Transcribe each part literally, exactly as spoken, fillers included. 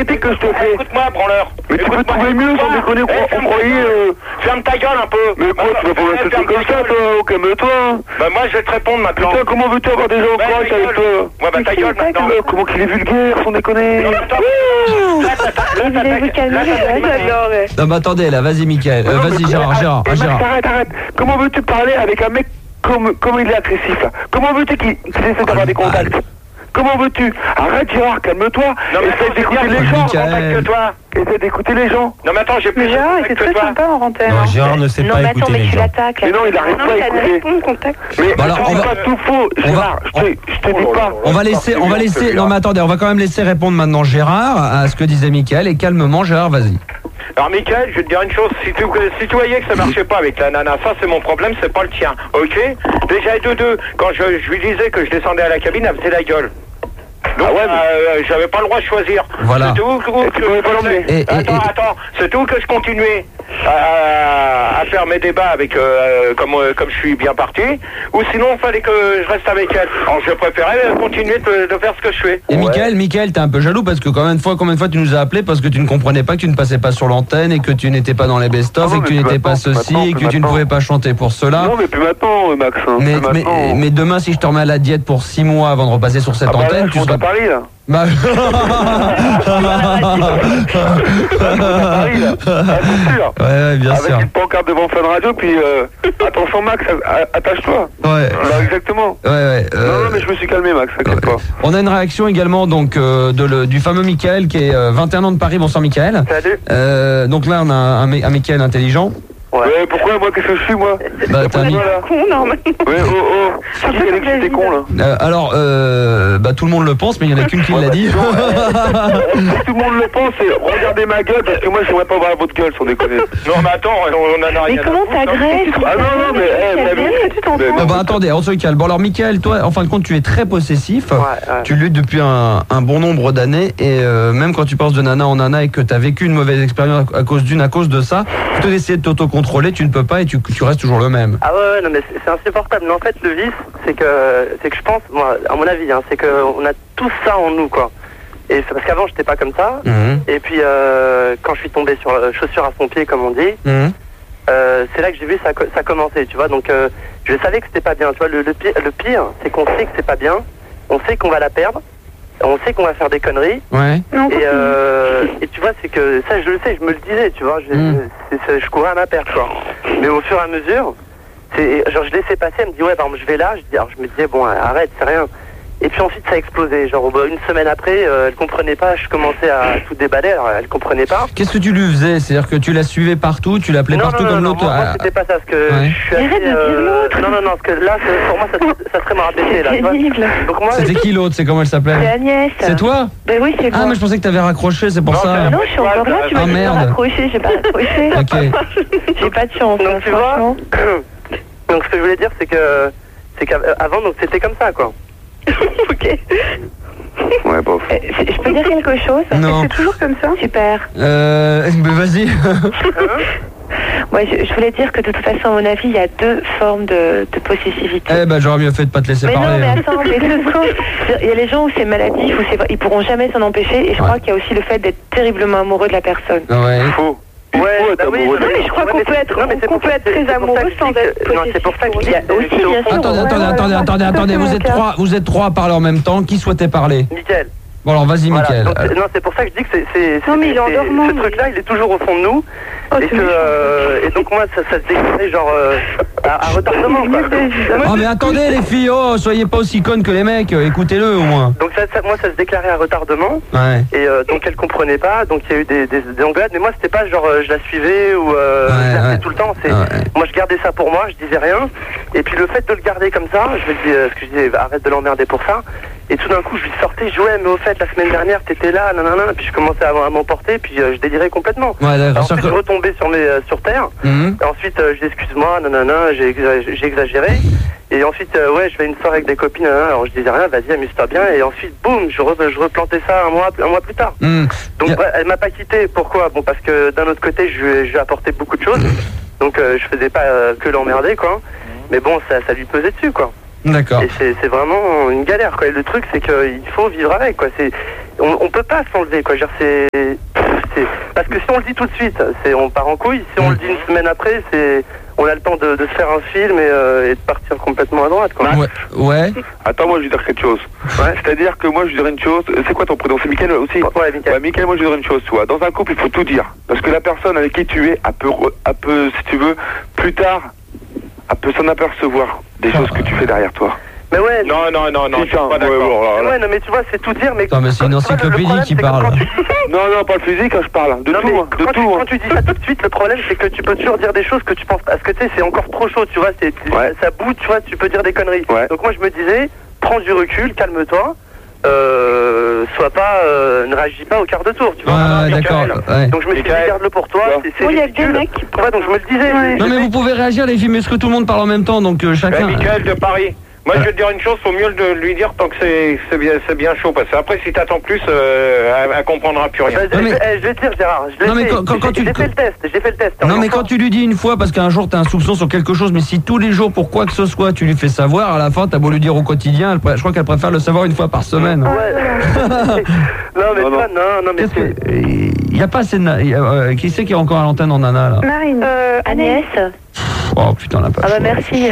critique que je te fais. Écoute-moi, branleur. Mais tu peux trouver mieux, sans déconner, on croyait... euh, Ferme ta gueule un peu. Mais quoi, tu vas pas m'insulter comme ça, toi? Oh, calme-toi. Bah moi, je vais te répondre maintenant. Putain, comment veux-tu avoir des gens corrects avec toi? Ouais, bah ta gueule maintenant. Comment qu'il est vulgaire, sans déconner. Non, mais attends. Et vous allez vous calmer, j'adore. Non, mais attendez, là, vas-y, Mickaël. Euh, vas-y, Gérard, Gérard, Eh, Gérard. Max, arrête, arrête. Comment veux-tu parler avec un mec comme, comme il est agressif? Comment veux-tu qu'il qu'il essaie d'avoir des contacts? Comment veux-tu? Arrête, Gérard, calme-toi. Essaie d'écouter les gens. Contacte-toi. Essaie d'écouter les gens. Non, mais attends, j'ai plus de Gérard, il était contacts que très toi. sympa en antenne. Non, Gérard ne sait Non, pas mais attends, écouter mais les tu gens. l'attaques là. Mais non, il arrête pas Non, à t'as écouter. répondre, contact. Mais Bah alors, je on dis va- pas tout faux, Gérard. Je te, je te dis pas. On va laisser, on va laisser. Non, mais attendez, on va quand même laisser répondre maintenant Gérard à ce que disait Mickaël et calmement, Gérard, vas-y. Alors, Mickaël, je vais te dire une chose. Si tu, si tu voyais que ça marchait pas avec la nana, ça, c'est mon problème, c'est pas le tien. Ok? Déjà, de deux, quand je, je lui disais que je descendais à la cabine, elle faisait la gueule. Donc, Ah ouais, euh, j'avais pas le droit de choisir. Voilà. C'est tout que, Et tu pouvais pas l'emmener. Et- et- Attends, et- attends, c'est tout que je continuais à, à faire mes débats avec, euh, comme, euh, comme je suis bien parti, ou sinon, il fallait que je reste avec elle. Alors, je préférais continuer de, de faire ce que je fais. Et Mickaël, Mickaël, t'es un peu jaloux parce que combien de fois, combien de fois tu nous as appelé parce que tu ne comprenais pas que tu ne passais pas sur l'antenne et que tu n'étais pas dans les best-of Ah non, et que tu mais n'étais plus pas maintenant, ceci plus et que tu ne maintenant. pouvais pas chanter pour cela. Non, mais plus maintenant, Max. hein. Mais, Plus mais, maintenant. mais demain, si je te remets à la diète pour six mois avant de repasser sur cette Ah bah là, antenne, je tu monte seras. à Paris, là. Bah... Paris, là. Ah, c'est sûr. Ouais, ouais, bien Avec sûr. une pancarte devant Fun Radio, puis euh, attention Max, a- attache-toi. Ouais. Là, exactement. Ouais, ouais. Non, euh, non, mais je me suis calmé, Max, t'inquiète pas. On a une réaction également donc euh, de le, du fameux Mickaël qui est euh, vingt et un ans de Paris. Bonsoir Mickaël. Salut. Euh, donc là on a un, un Mickaël intelligent. Ouais, pourquoi, moi, qu'est-ce que je suis, moi? Bah, t'as mis- Voilà. Con, normalement. Ouais, oh, oh. C'est qui qui a dit que j'étais con, là? Euh, alors, euh, bah, tout le monde le pense, mais il y en a qu'une qui l'a dit. Si tout le monde le pense, c'est regardez ma gueule, parce que moi, j'aimerais pas voir votre gueule, sans déconner. Non, mais attends, on en a rien. Mais comment t'agresses? Ah non, non, mais, eh, vous avez- Qu'est-ce que tu t'en mais- fous? Ah bah, attendez, on se calme. Bon alors Mickaël, toi, en fin de compte, tu es très possessif. Ouais, ouais. Tu luttes depuis un, un bon nombre d'années et euh, même quand tu passes de nana en nana et que tu as vécu une mauvaise expérience à cause d'une, à cause de ça, tu dois essayer de t'autocontrôler, tu ne peux pas et tu, tu restes toujours le même. Ah ouais, ouais, non mais c'est c'est insupportable. Mais en fait, le vice, c'est que, c'est que je pense, moi, à mon avis, hein, c'est que on a tous ça en nous, quoi. Et c'est parce qu'avant, j'étais pas comme ça. Mhm. Et puis, euh, quand je suis tombé sur euh, chaussure à son pied, comme on dit, Mhm. euh, c'est là que j'ai vu ça, co- ça commencer, tu vois. Donc, euh, je savais que c'était pas bien. Tu vois, le, le pire, le pire, c'est qu'on sait que c'est pas bien. On sait qu'on va la perdre. On sait qu'on va faire des conneries. Ouais. Non, Et, euh, et tu vois, c'est que ça, je le sais, je me le disais, tu vois, je, Mm. c'est- c'est- je courais à ma perte, quoi. Mais au fur et à mesure, c'est, genre, je laissais passer, elle me dit, ouais, par exemple, je vais là, je, dis, alors, je me disais, bon, arrête, c'est rien. Et puis ensuite, ça a explosé. Genre, bah, une semaine après, euh, elle comprenait pas, je commençais à tout déballer, alors elle comprenait pas. Qu'est-ce que tu lui faisais? C'est-à-dire que tu la suivais partout, tu l'appelais Non, partout non, non, comme non, l'autre moi, moi, ah, c'était pas ça, parce que Ouais. je suis Arrête assez, de dire l'autre. non, non, non, parce que là, c'est- pour moi, ça, ça serait me rabaisser, là, c'est tu vois. pénible. Donc moi, C'était qui l'autre? C'est comment elle C'est s'appelle? Agnès. C'est toi? Ben oui, c'est Ah moi. mais je pensais que t'avais raccroché, c'est pour Non, ça. c'est- Non, je suis encore là, tu Ah, m'as dit de merde. raccrocher, j'ai pas raccroché. Ok. J'ai pas de chance, hein, donc, tu vois, franchement. donc ce que je voulais dire, c'est que, c'est qu'avant, donc c'était comme ça, quoi. Ok. Ouais, bof. Euh, Je peux dire quelque chose? Non. C'est toujours comme ça? Super. Euh, mais vas-y. Ouais, je, je voulais dire que de toute façon, à mon avis, il y a deux formes de, de possessivité. Eh ben j'aurais mieux fait de pas te laisser Mais parler. non, mais hein. attends, mais deux secondes. Il y a les gens où c'est maladif, où c'est, ils pourront jamais s'en empêcher, et je Ouais. crois qu'il y a aussi le fait d'être terriblement amoureux de la personne. Ouais. Faux. Ouais, Faut être bah oui, amoureux Non, mais je crois Ouais, qu'on mais peut c'est- être, non, mais c'est qu'on pour peut ça- être très c'est pour ça amoureux que je sans dis que- être non, c'est pour ça que je dis- Il y a aussi, bien sûr. Attendez, ouais, attendez, ouais, attendez, ouais, attendez, ouais, attendez, tout à vous fait êtes mon cas. trois, vous êtes trois à parler en même temps. Qui souhaitait parler? Nickel. Bon alors vas-y Voilà. Mickaël. Donc, c'est- non, c'est pour ça que je dis que c'est, c'est, Non, mais il est c'est- endormant, ce mais- truc-là, il est toujours au fond de nous. Oh, et c'est que, méchant. euh, et donc moi, ça, ça se déclarait genre euh, à, à retardement, quoi. Oh mais attendez les filles, oh soyez pas aussi connes que les mecs, euh, écoutez-le au moins. Donc ça, ça- moi, ça se déclarait à retardement. Ouais. Et euh, donc elle comprenait pas, donc il y a eu des, des, des engueulades, mais moi c'était pas genre euh, je la suivais ou euh, Ouais, je la faisais ouais. tout le temps, c'est Ouais. moi je gardais ça pour moi, je disais rien, et puis le fait de le garder comme ça, je me dis, euh, ce que je disais, arrête de l'emmerder pour ça, et tout d'un coup je lui sortais, je jouais, mais au fait la semaine dernière t'étais là, nanana, puis je commençais à, à m'emporter, puis euh, je délirais complètement. Ouais d'accord. Alors, sûr ensuite que- je retombais sur mes euh, sur terre, Mhm. et ensuite euh, je dis excuse-moi, nanana, j'ai exa- j'ai exagéré, et ensuite euh, ouais je vais à une soirée avec des copines, nanana, alors je disais rien, vas-y amuse-toi bien, et ensuite boum, je, re- je replantais ça un mois un mois plus tard. Mhm. Donc Y a- ouais, elle m'a pas quitté, pourquoi? Bon parce que d'un autre côté je lui ai, je lui ai apporté beaucoup de choses, donc euh, je faisais pas euh, que l'emmerder quoi, mais bon ça, ça lui pesait dessus quoi. D'accord. Et c'est, c'est vraiment une galère, quoi. Et le truc, c'est qu'il faut vivre avec, quoi. C'est, on, on peut pas s'enlever, quoi. Je veux dire, c'est, c'est, parce que si on le dit tout de suite, c'est, on part en couille. Si on le dit une semaine après, c'est, on a le temps de, de se faire un film et, euh, et de partir complètement à droite, quoi. Ouais. ouais. Attends, moi je vais dire quelque chose. Ouais. C'est-à-dire que moi je dirais une chose. C'est quoi ton prénom? C'est Mickaël aussi? Ouais, Mickaël. Ouais, Mickaël, moi je dirais une chose, tu vois. Dans un couple, il faut tout dire. Parce que la personne avec qui tu es, elle peut, re- elle peut, si tu veux, plus tard, elle peut s'en apercevoir des choses que tu fais derrière toi. Mais ouais. Non, non, non, non, je suis Putain, pas d'accord. ouais, bon, alors là. Ouais, non, mais tu vois, c'est tout dire, mais. Attends, mais c'est une tu vois, le encyclopédie problème, qui c'est que parle. quand tu- Non, non, pas le physique, hein, je parle. De Non, tout, mais hein, de quand, tout. tu, hein. quand tu dis ça tout de suite, le problème c'est que tu peux toujours dire des choses que tu penses. Parce que tu sais, c'est encore trop chaud, tu vois, c'est, Ouais. ça bout, tu vois, tu peux dire des conneries. Ouais. Donc moi je me disais, prends du recul, calme-toi, euh, sois pas, euh, ne réagis pas au quart de tour, tu vois. Ouais, vraiment, d'accord. Mickaël. Ouais. Donc je me suis dit, Mickaël. garde-le pour toi, Ouais. c'est, c'est Oui, il y a que des ridicule. mecs qui Ouais, donc je me le disais. Ouais. Non mais vous pouvez réagir les filles, mais est-ce que tout le monde parle en même temps, donc euh, Eh, chacun. Mickaël de Paris. Moi, je vais te dire une chose, faut mieux de lui dire tant que c'est, c'est, bien, c'est bien chaud. Parce que après, si t'attends plus, euh, elle, elle comprendra plus rien. Bah, je, Non, mais- eh, je vais te dire, Gérard, je l'ai Non, mais fait. quand- quand- J'ai- quand tu- j'ai fait le test, j'ai fait le test. Non mais quand tu lui dis une fois parce qu'un jour t'as un soupçon sur quelque chose, mais si tous les jours pour quoi que ce soit tu lui fais savoir, à la fin t'as beau lui dire au quotidien, elle pré- je crois qu'elle préfère le savoir une fois par semaine. Ouais. non, mais Non, tu vois, non, non, mais Qu'est-ce c'est. que il y a pas assez de na- y a, euh, qui c'est qui est encore à l'antenne en nana là? Marine. Euh, Agnès. Oh putain la pas. Ah bah merci.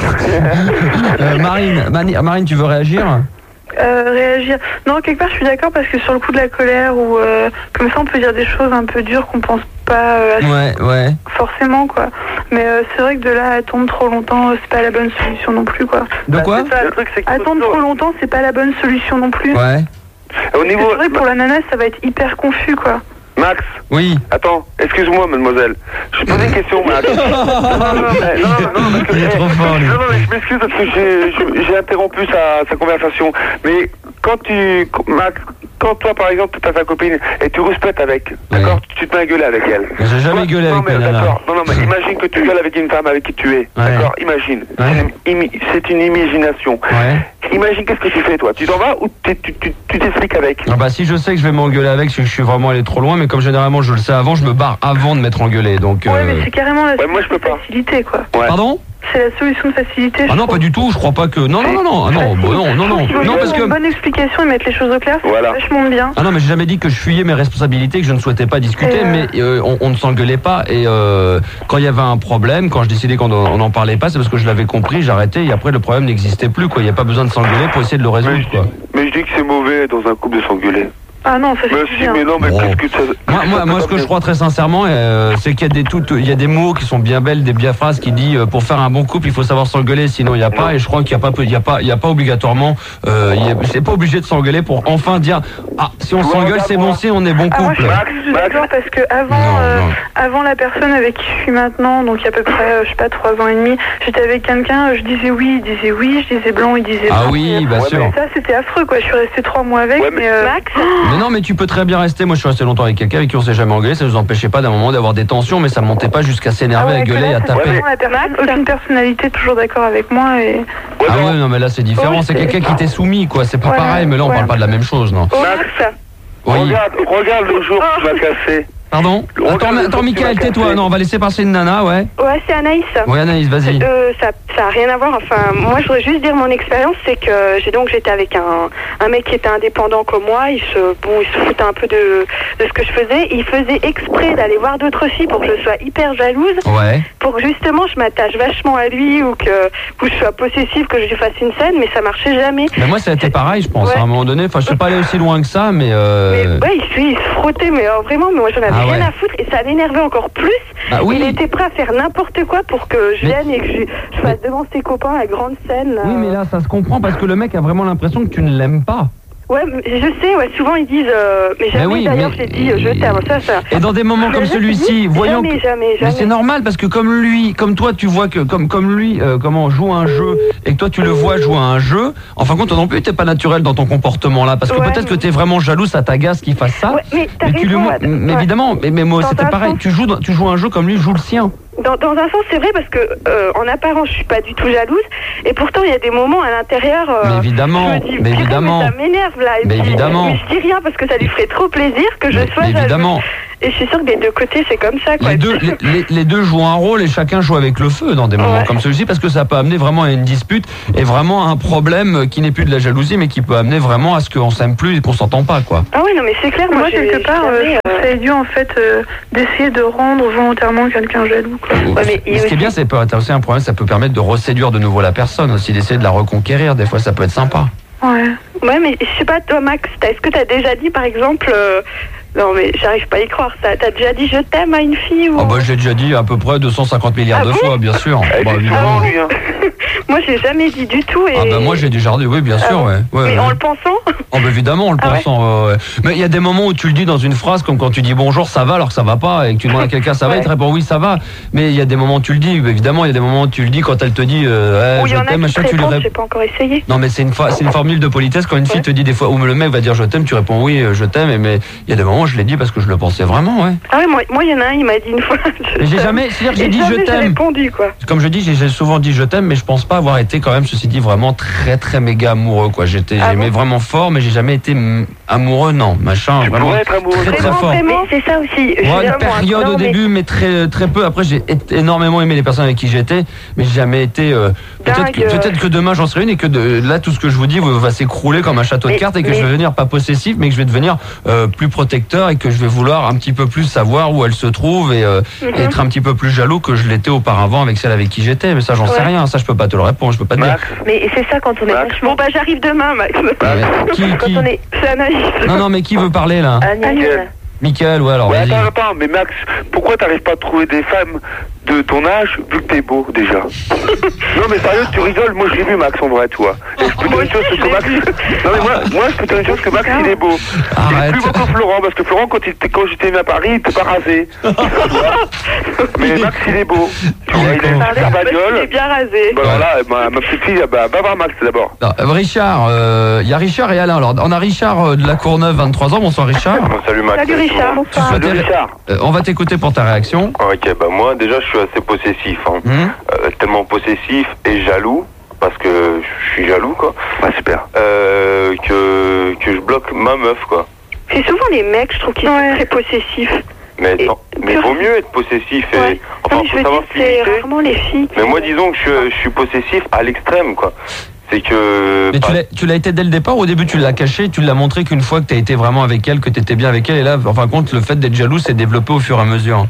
Euh, Marine, Mani- Marine, tu veux réagir? Euh, réagir. Non, quelque part, je suis d'accord parce que sur le coup de la colère ou euh, comme ça, on peut dire des choses un peu dures qu'on pense pas euh, assez Ouais, ouais. forcément, quoi. Mais euh, c'est vrai que de là à attendre trop longtemps, euh, c'est pas la bonne solution non plus, quoi. De quoi? C'est ça, le truc, c'est qu'il faut Attendre toujours- trop longtemps, c'est pas la bonne solution non plus. Ouais. Au C'est niveau. vrai que pour la nana, ça va être hyper confus, quoi. Max, Oui. attends, excuse-moi, mademoiselle. Je pose une question, Max. Non, non, non, mais- non, non, non, parce que. Il est trop fort, lui. Non, non, mais je m'excuse parce que j'ai, j'ai- j'ai interrompu sa, sa conversation. Mais quand tu. Max, quand toi, par exemple, tu as ta copine et tu rouspètes avec, d'accord, tu te mets à gueuler avec elle. J'ai jamais Toi- gueulé non, avec mais une nana. d'accord. Non, non, mais imagine que tu gueules avec une femme avec qui tu es. Ouais. D'accord, imagine. Ouais. C'est une, imi- c'est une imagination. Ouais. Imagine qu'est-ce que tu fais, toi. Tu t'en vas ou t'es- tu tu- tu t'expliques avec? Ah bah si je sais que je vais m'engueuler avec, c'est que je suis vraiment allé trop loin, mais comme généralement je le sais avant, je me barre avant de m'être engueulé, donc. Ouais, euh, mais c'est carrément la Ouais, moi, je peux solution de pas. facilité, quoi. Ouais. Pardon? C'est la solution de facilité. Ah je non, trouve. pas du tout. Je crois pas que. Non, non, non, non, ah non, bah non, non, non, Il faut non, juste parce une que. bonne explication et mettre les choses au clair, c'est Voilà. vachement bien. Ah non, mais j'ai jamais dit que je fuyais mes responsabilités, que je ne souhaitais pas discuter, Et euh, mais euh, on, on ne s'engueulait pas. Et euh, quand il y avait un problème, quand je décidais qu'on n'en parlait pas, c'est parce que je l'avais compris, j'arrêtais, et après le problème n'existait plus, quoi. Il n'y a pas besoin de s'engueuler pour essayer de le Mais résoudre, je, quoi. dis, mais je dis que c'est mauvais dans un couple de s'engueuler. Ah non, ça Mais fait si, bien. mais non, mais Bon. qu'est-ce que ça. Moi, moi, moi, ce que je crois très sincèrement, euh, c'est qu'il y a des toutes, il y a des mots qui sont bien belles, des bien phrases qui disent euh, pour faire un bon couple, il faut savoir s'engueuler, sinon il n'y a pas. Et je crois qu'il n'y a pas, il y a pas, il y a pas obligatoirement, euh, il y a- c'est pas obligé de s'engueuler pour enfin dire ah si on Ouais, s'engueule c'est bon, regarde-moi. c'est on est bon Ah, moi, je couple. suis plus d'accord parce que avant, Non, euh, non. avant la personne avec qui je suis maintenant, donc il y a à peu près, euh, je sais pas, trois ans et demi, j'étais avec quelqu'un, euh, je disais oui, il disait oui, je disais blanc, il disait Ah blanc. oui, Et, bah Ouais, sûr. mais- ça, c'était affreux, quoi. Je suis restée trois mois avec, Ouais, mais, mais- euh, Max. Mais non, mais tu peux très bien rester. Moi, je suis resté longtemps avec quelqu'un avec qui on s'est jamais engueulé. Ça nous empêchait pas d'un moment d'avoir des tensions, mais ça montait pas jusqu'à s'énerver, ah ouais, à que gueuler, là, à c'est taper. vraiment la personne, aucune personnalité, toujours d'accord avec moi et. Ouais, Ah mais- ouais, non, mais là c'est différent. Ouais, c'est c'est- quelqu'un qui t'est soumis, quoi. C'est pas Ouais, pareil, mais là on ouais. parle pas de la même chose, non. Oh, Max. Oui. Regarde, regarde le jour que tu m'as cassé. Pardon. Regarde Attends, le mais- attends, jour que tu Mickaël, m'as tais-toi. cassé. Non, on va laisser passer une nana, ouais. Ouais, c'est Anaïs. Oui, Anaïs, vas-y. Euh, ça, ça a rien à voir. Enfin, moi, je voudrais juste dire mon expérience, c'est que j'ai donc j'étais avec un, un mec qui était indépendant comme moi. Il se, bon, il se foutait un peu de, de ce que je faisais. Il faisait exprès d'aller voir d'autres filles pour que je sois hyper jalouse, Ouais. pour que justement je m'attache vachement à lui ou que, ou je sois possessive, que je lui fasse une scène. Mais ça marchait jamais. Mais moi, ça a été pareil, je pense. Ouais. À un moment donné, enfin, je suis pas allé aussi loin que ça, mais. Mais Euh... ouais, il, se- il se frottait, mais euh, vraiment, mais moi j'en avais Ah rien ouais. à foutre et ça l'énervait encore plus. Bah oui. Il était prêt à faire n'importe quoi pour que je Mais- vienne et que je, je fasse devant ses copains la grande scène. Oui, mais là, ça se comprend parce que le mec a vraiment l'impression que tu ne l'aimes pas. Ouais, mais je sais, ouais, souvent ils disent, euh, mais jamais oui, d'ailleurs mais- j'ai dit euh, je t'aime, ça, ça. Et dans des moments Mais comme là, celui-ci, jamais, voyons. jamais, que- jamais, Mais jamais. c'est normal parce que comme lui, comme toi, tu vois que comme comme lui, euh, comment on joue à un jeu et que toi tu le vois jouer à un jeu. En fin de compte, toi non plus, t'es pas naturel dans ton comportement là parce que Ouais, peut-être que mais- t'es vraiment jaloux, ça t'agace qu'il fasse ça. Ouais, mais t'as mais tu lui raison, montres- ouais. mais Ouais. évidemment, mais, mais moi Dans c'était un pareil. sens- Tu joues, dans- tu joues un jeu comme lui joue le sien. Dans, dans un sens, c'est vrai parce que euh, en apparence, je suis pas du tout jalouse, et pourtant il y a des moments à l'intérieur. euh, Mais évidemment, je me dis, mais purée, évidemment. mais ça m'énerve là. Et Mais puis, évidemment. Mais je dis rien parce que ça lui ferait trop plaisir que je Mais- sois mais jalouse. évidemment. et je suis sûre que des deux côtés, c'est comme ça, quoi. Les deux, les, les, les deux jouent un rôle et chacun joue avec le feu dans des moments Ouais. comme celui-ci, parce que ça peut amener vraiment à une dispute et vraiment à un problème qui n'est plus de la jalousie, mais qui peut amener vraiment à ce qu'on s'aime plus et qu'on s'entend pas, quoi. Ah oui, non, mais c'est clair. Moi, Moi, j'ai- quelque part, j'ai euh, jamais, je trouve euh, ça idiot, en fait, euh, d'essayer de rendre volontairement quelqu'un jaloux, quoi. Ouais, mais il ce qui aussi- est bien, c'est peut être aussi un problème, ça peut permettre de reséduire de nouveau la personne aussi, d'essayer de la reconquérir. Des fois, ça peut être sympa. Ouais. Ouais, mais je sais pas, toi, Max, t'as- est-ce que t'as déjà dit, par exemple, euh, non, mais j'arrive pas à y croire, ça, t'as déjà dit je t'aime à une fille ou... Oh bah, je l'ai déjà dit à peu près deux cent cinquante milliards Ah de bon fois, bien sûr. Eh, Bah, c'est évidemment. souvent, lui, hein. Moi, j'ai jamais dit du tout. Et... Ah bah moi j'ai déjà dit, oui bien Ah sûr, bon ouais. ouais, Mais ouais. en le pensant. Oh bah évidemment, en le Ah ouais pensant. ouais, ouais. Mais il y a des moments où tu le dis dans une phrase, comme quand tu dis bonjour, ça va, alors que ça va pas, et que tu demandes à quelqu'un ça va, Ouais. il te répond oui, ça va. Mais il y a des moments où tu le dis, évidemment, il y a des moments où tu le dis quand elle te dit euh, Ou eh, il y je en a t'aime, qui te machin, tu lui répondent, réponds. j'ai pas encore essayé. Non mais c'est une, fa- c'est une formule de politesse quand une fille Ouais. te dit des fois, ou le mec va dire je t'aime, tu réponds oui, euh, je t'aime, et mais il y a des moments où je l'ai dit parce que je le pensais vraiment, ouais. Ah ouais, moi, moi, il y en a un, il m'a dit une fois. je Mais j'ai t'aime. jamais, c'est-à-dire que j'ai Et dit je jamais j'ai t'aime. répondu, quoi. Comme je dis, j'ai j'ai souvent dit je t'aime, mais je pense pas avoir été quand même, ceci dit, vraiment très très méga amoureux, quoi. J'étais, Ah j'aimais bon vraiment fort, mais j'ai jamais été mm, amoureux, non, machin. Tu vraiment pourrais être amoureux. très, très Vraiment, fort. vraiment. Mais c'est ça aussi. je Moi, veux une dire, moi, période non, au mais- début, mais très très peu. Après, j'ai é- énormément aimé les personnes avec qui j'étais, mais j'ai jamais été. euh, peut-être que, Dingue. peut-être que demain j'en serai une et que de, là tout ce que je vous dis va s'écrouler comme un château de Mais- cartes et que mais- je vais devenir pas possessif, mais que je vais devenir euh, plus protecteur et que je vais vouloir un petit peu plus savoir où elle se trouve et, euh, Mhm. et être un petit peu plus jaloux que je l'étais auparavant avec celle avec qui j'étais. Mais ça, j'en sais Ouais. rien. Ça, je peux pas te le répondre. Je peux pas te dire. Max, Mais c'est ça quand on est Max. vachement. Bon, bah, j'arrive demain, Max. Mais qui, Quand qui on est. C'est Anaïs. Non, non, mais qui veut parler là Agnès. Mickaël, ouais, alors ouais, vas-y. attends, attends, mais Max, pourquoi t'arrives pas à trouver des femmes de ton âge, vu que t'es beau, déjà? Non, mais sérieux, tu rigoles, moi je l'ai vu, Max, en vrai, toi. Et je peux te dire une chose, c'est que Max... Non, mais moi, moi, je peux te dire une chose, que Max, il est beau. Il est Arrête. plus beau que Florent, parce que Florent, quand, il était- quand j'étais venu à Paris, il était pas rasé. Tu vois. Mais Max, il est beau. Tu vois, il a une super Il est bagnole. bien rasé. Bah, alors là, ma, ma petite fille, bah, va voir Max, d'abord. Non, euh, Richard, il y a Richard et Alain. Alors, on a Richard euh, de la Courneuve, vingt-trois ans. Bonsoir Richard. Bon, salut Max. Salut, Richard. Tu Bonsoir. souhaitais- Salut, Richard. Euh, on va t'écouter pour ta réaction. Ok, bah moi déjà je suis assez possessif, hein. Hum Euh, tellement possessif et jaloux, parce que je suis jaloux quoi, Ouais, super. euh, que, que je bloque ma meuf quoi. C'est souvent les mecs, je trouve qu'ils Ouais. sont très possessifs. Mais, Et attends, mais pur- vaut mieux être possessif et Ouais. enfin Non, mais je faut veux savoir dire, se c'est limiter. rarement les filles. qui- Mais moi disons que je, je suis possessif à l'extrême quoi. C'est que Mais bah, tu l'as, tu l'as été dès le départ. Au début, tu l'as caché. Tu l'as montré qu'une fois que tu as été vraiment avec elle, que tu étais bien avec elle. Et là, en fin de compte, le fait d'être jaloux s'est développé au fur et à mesure.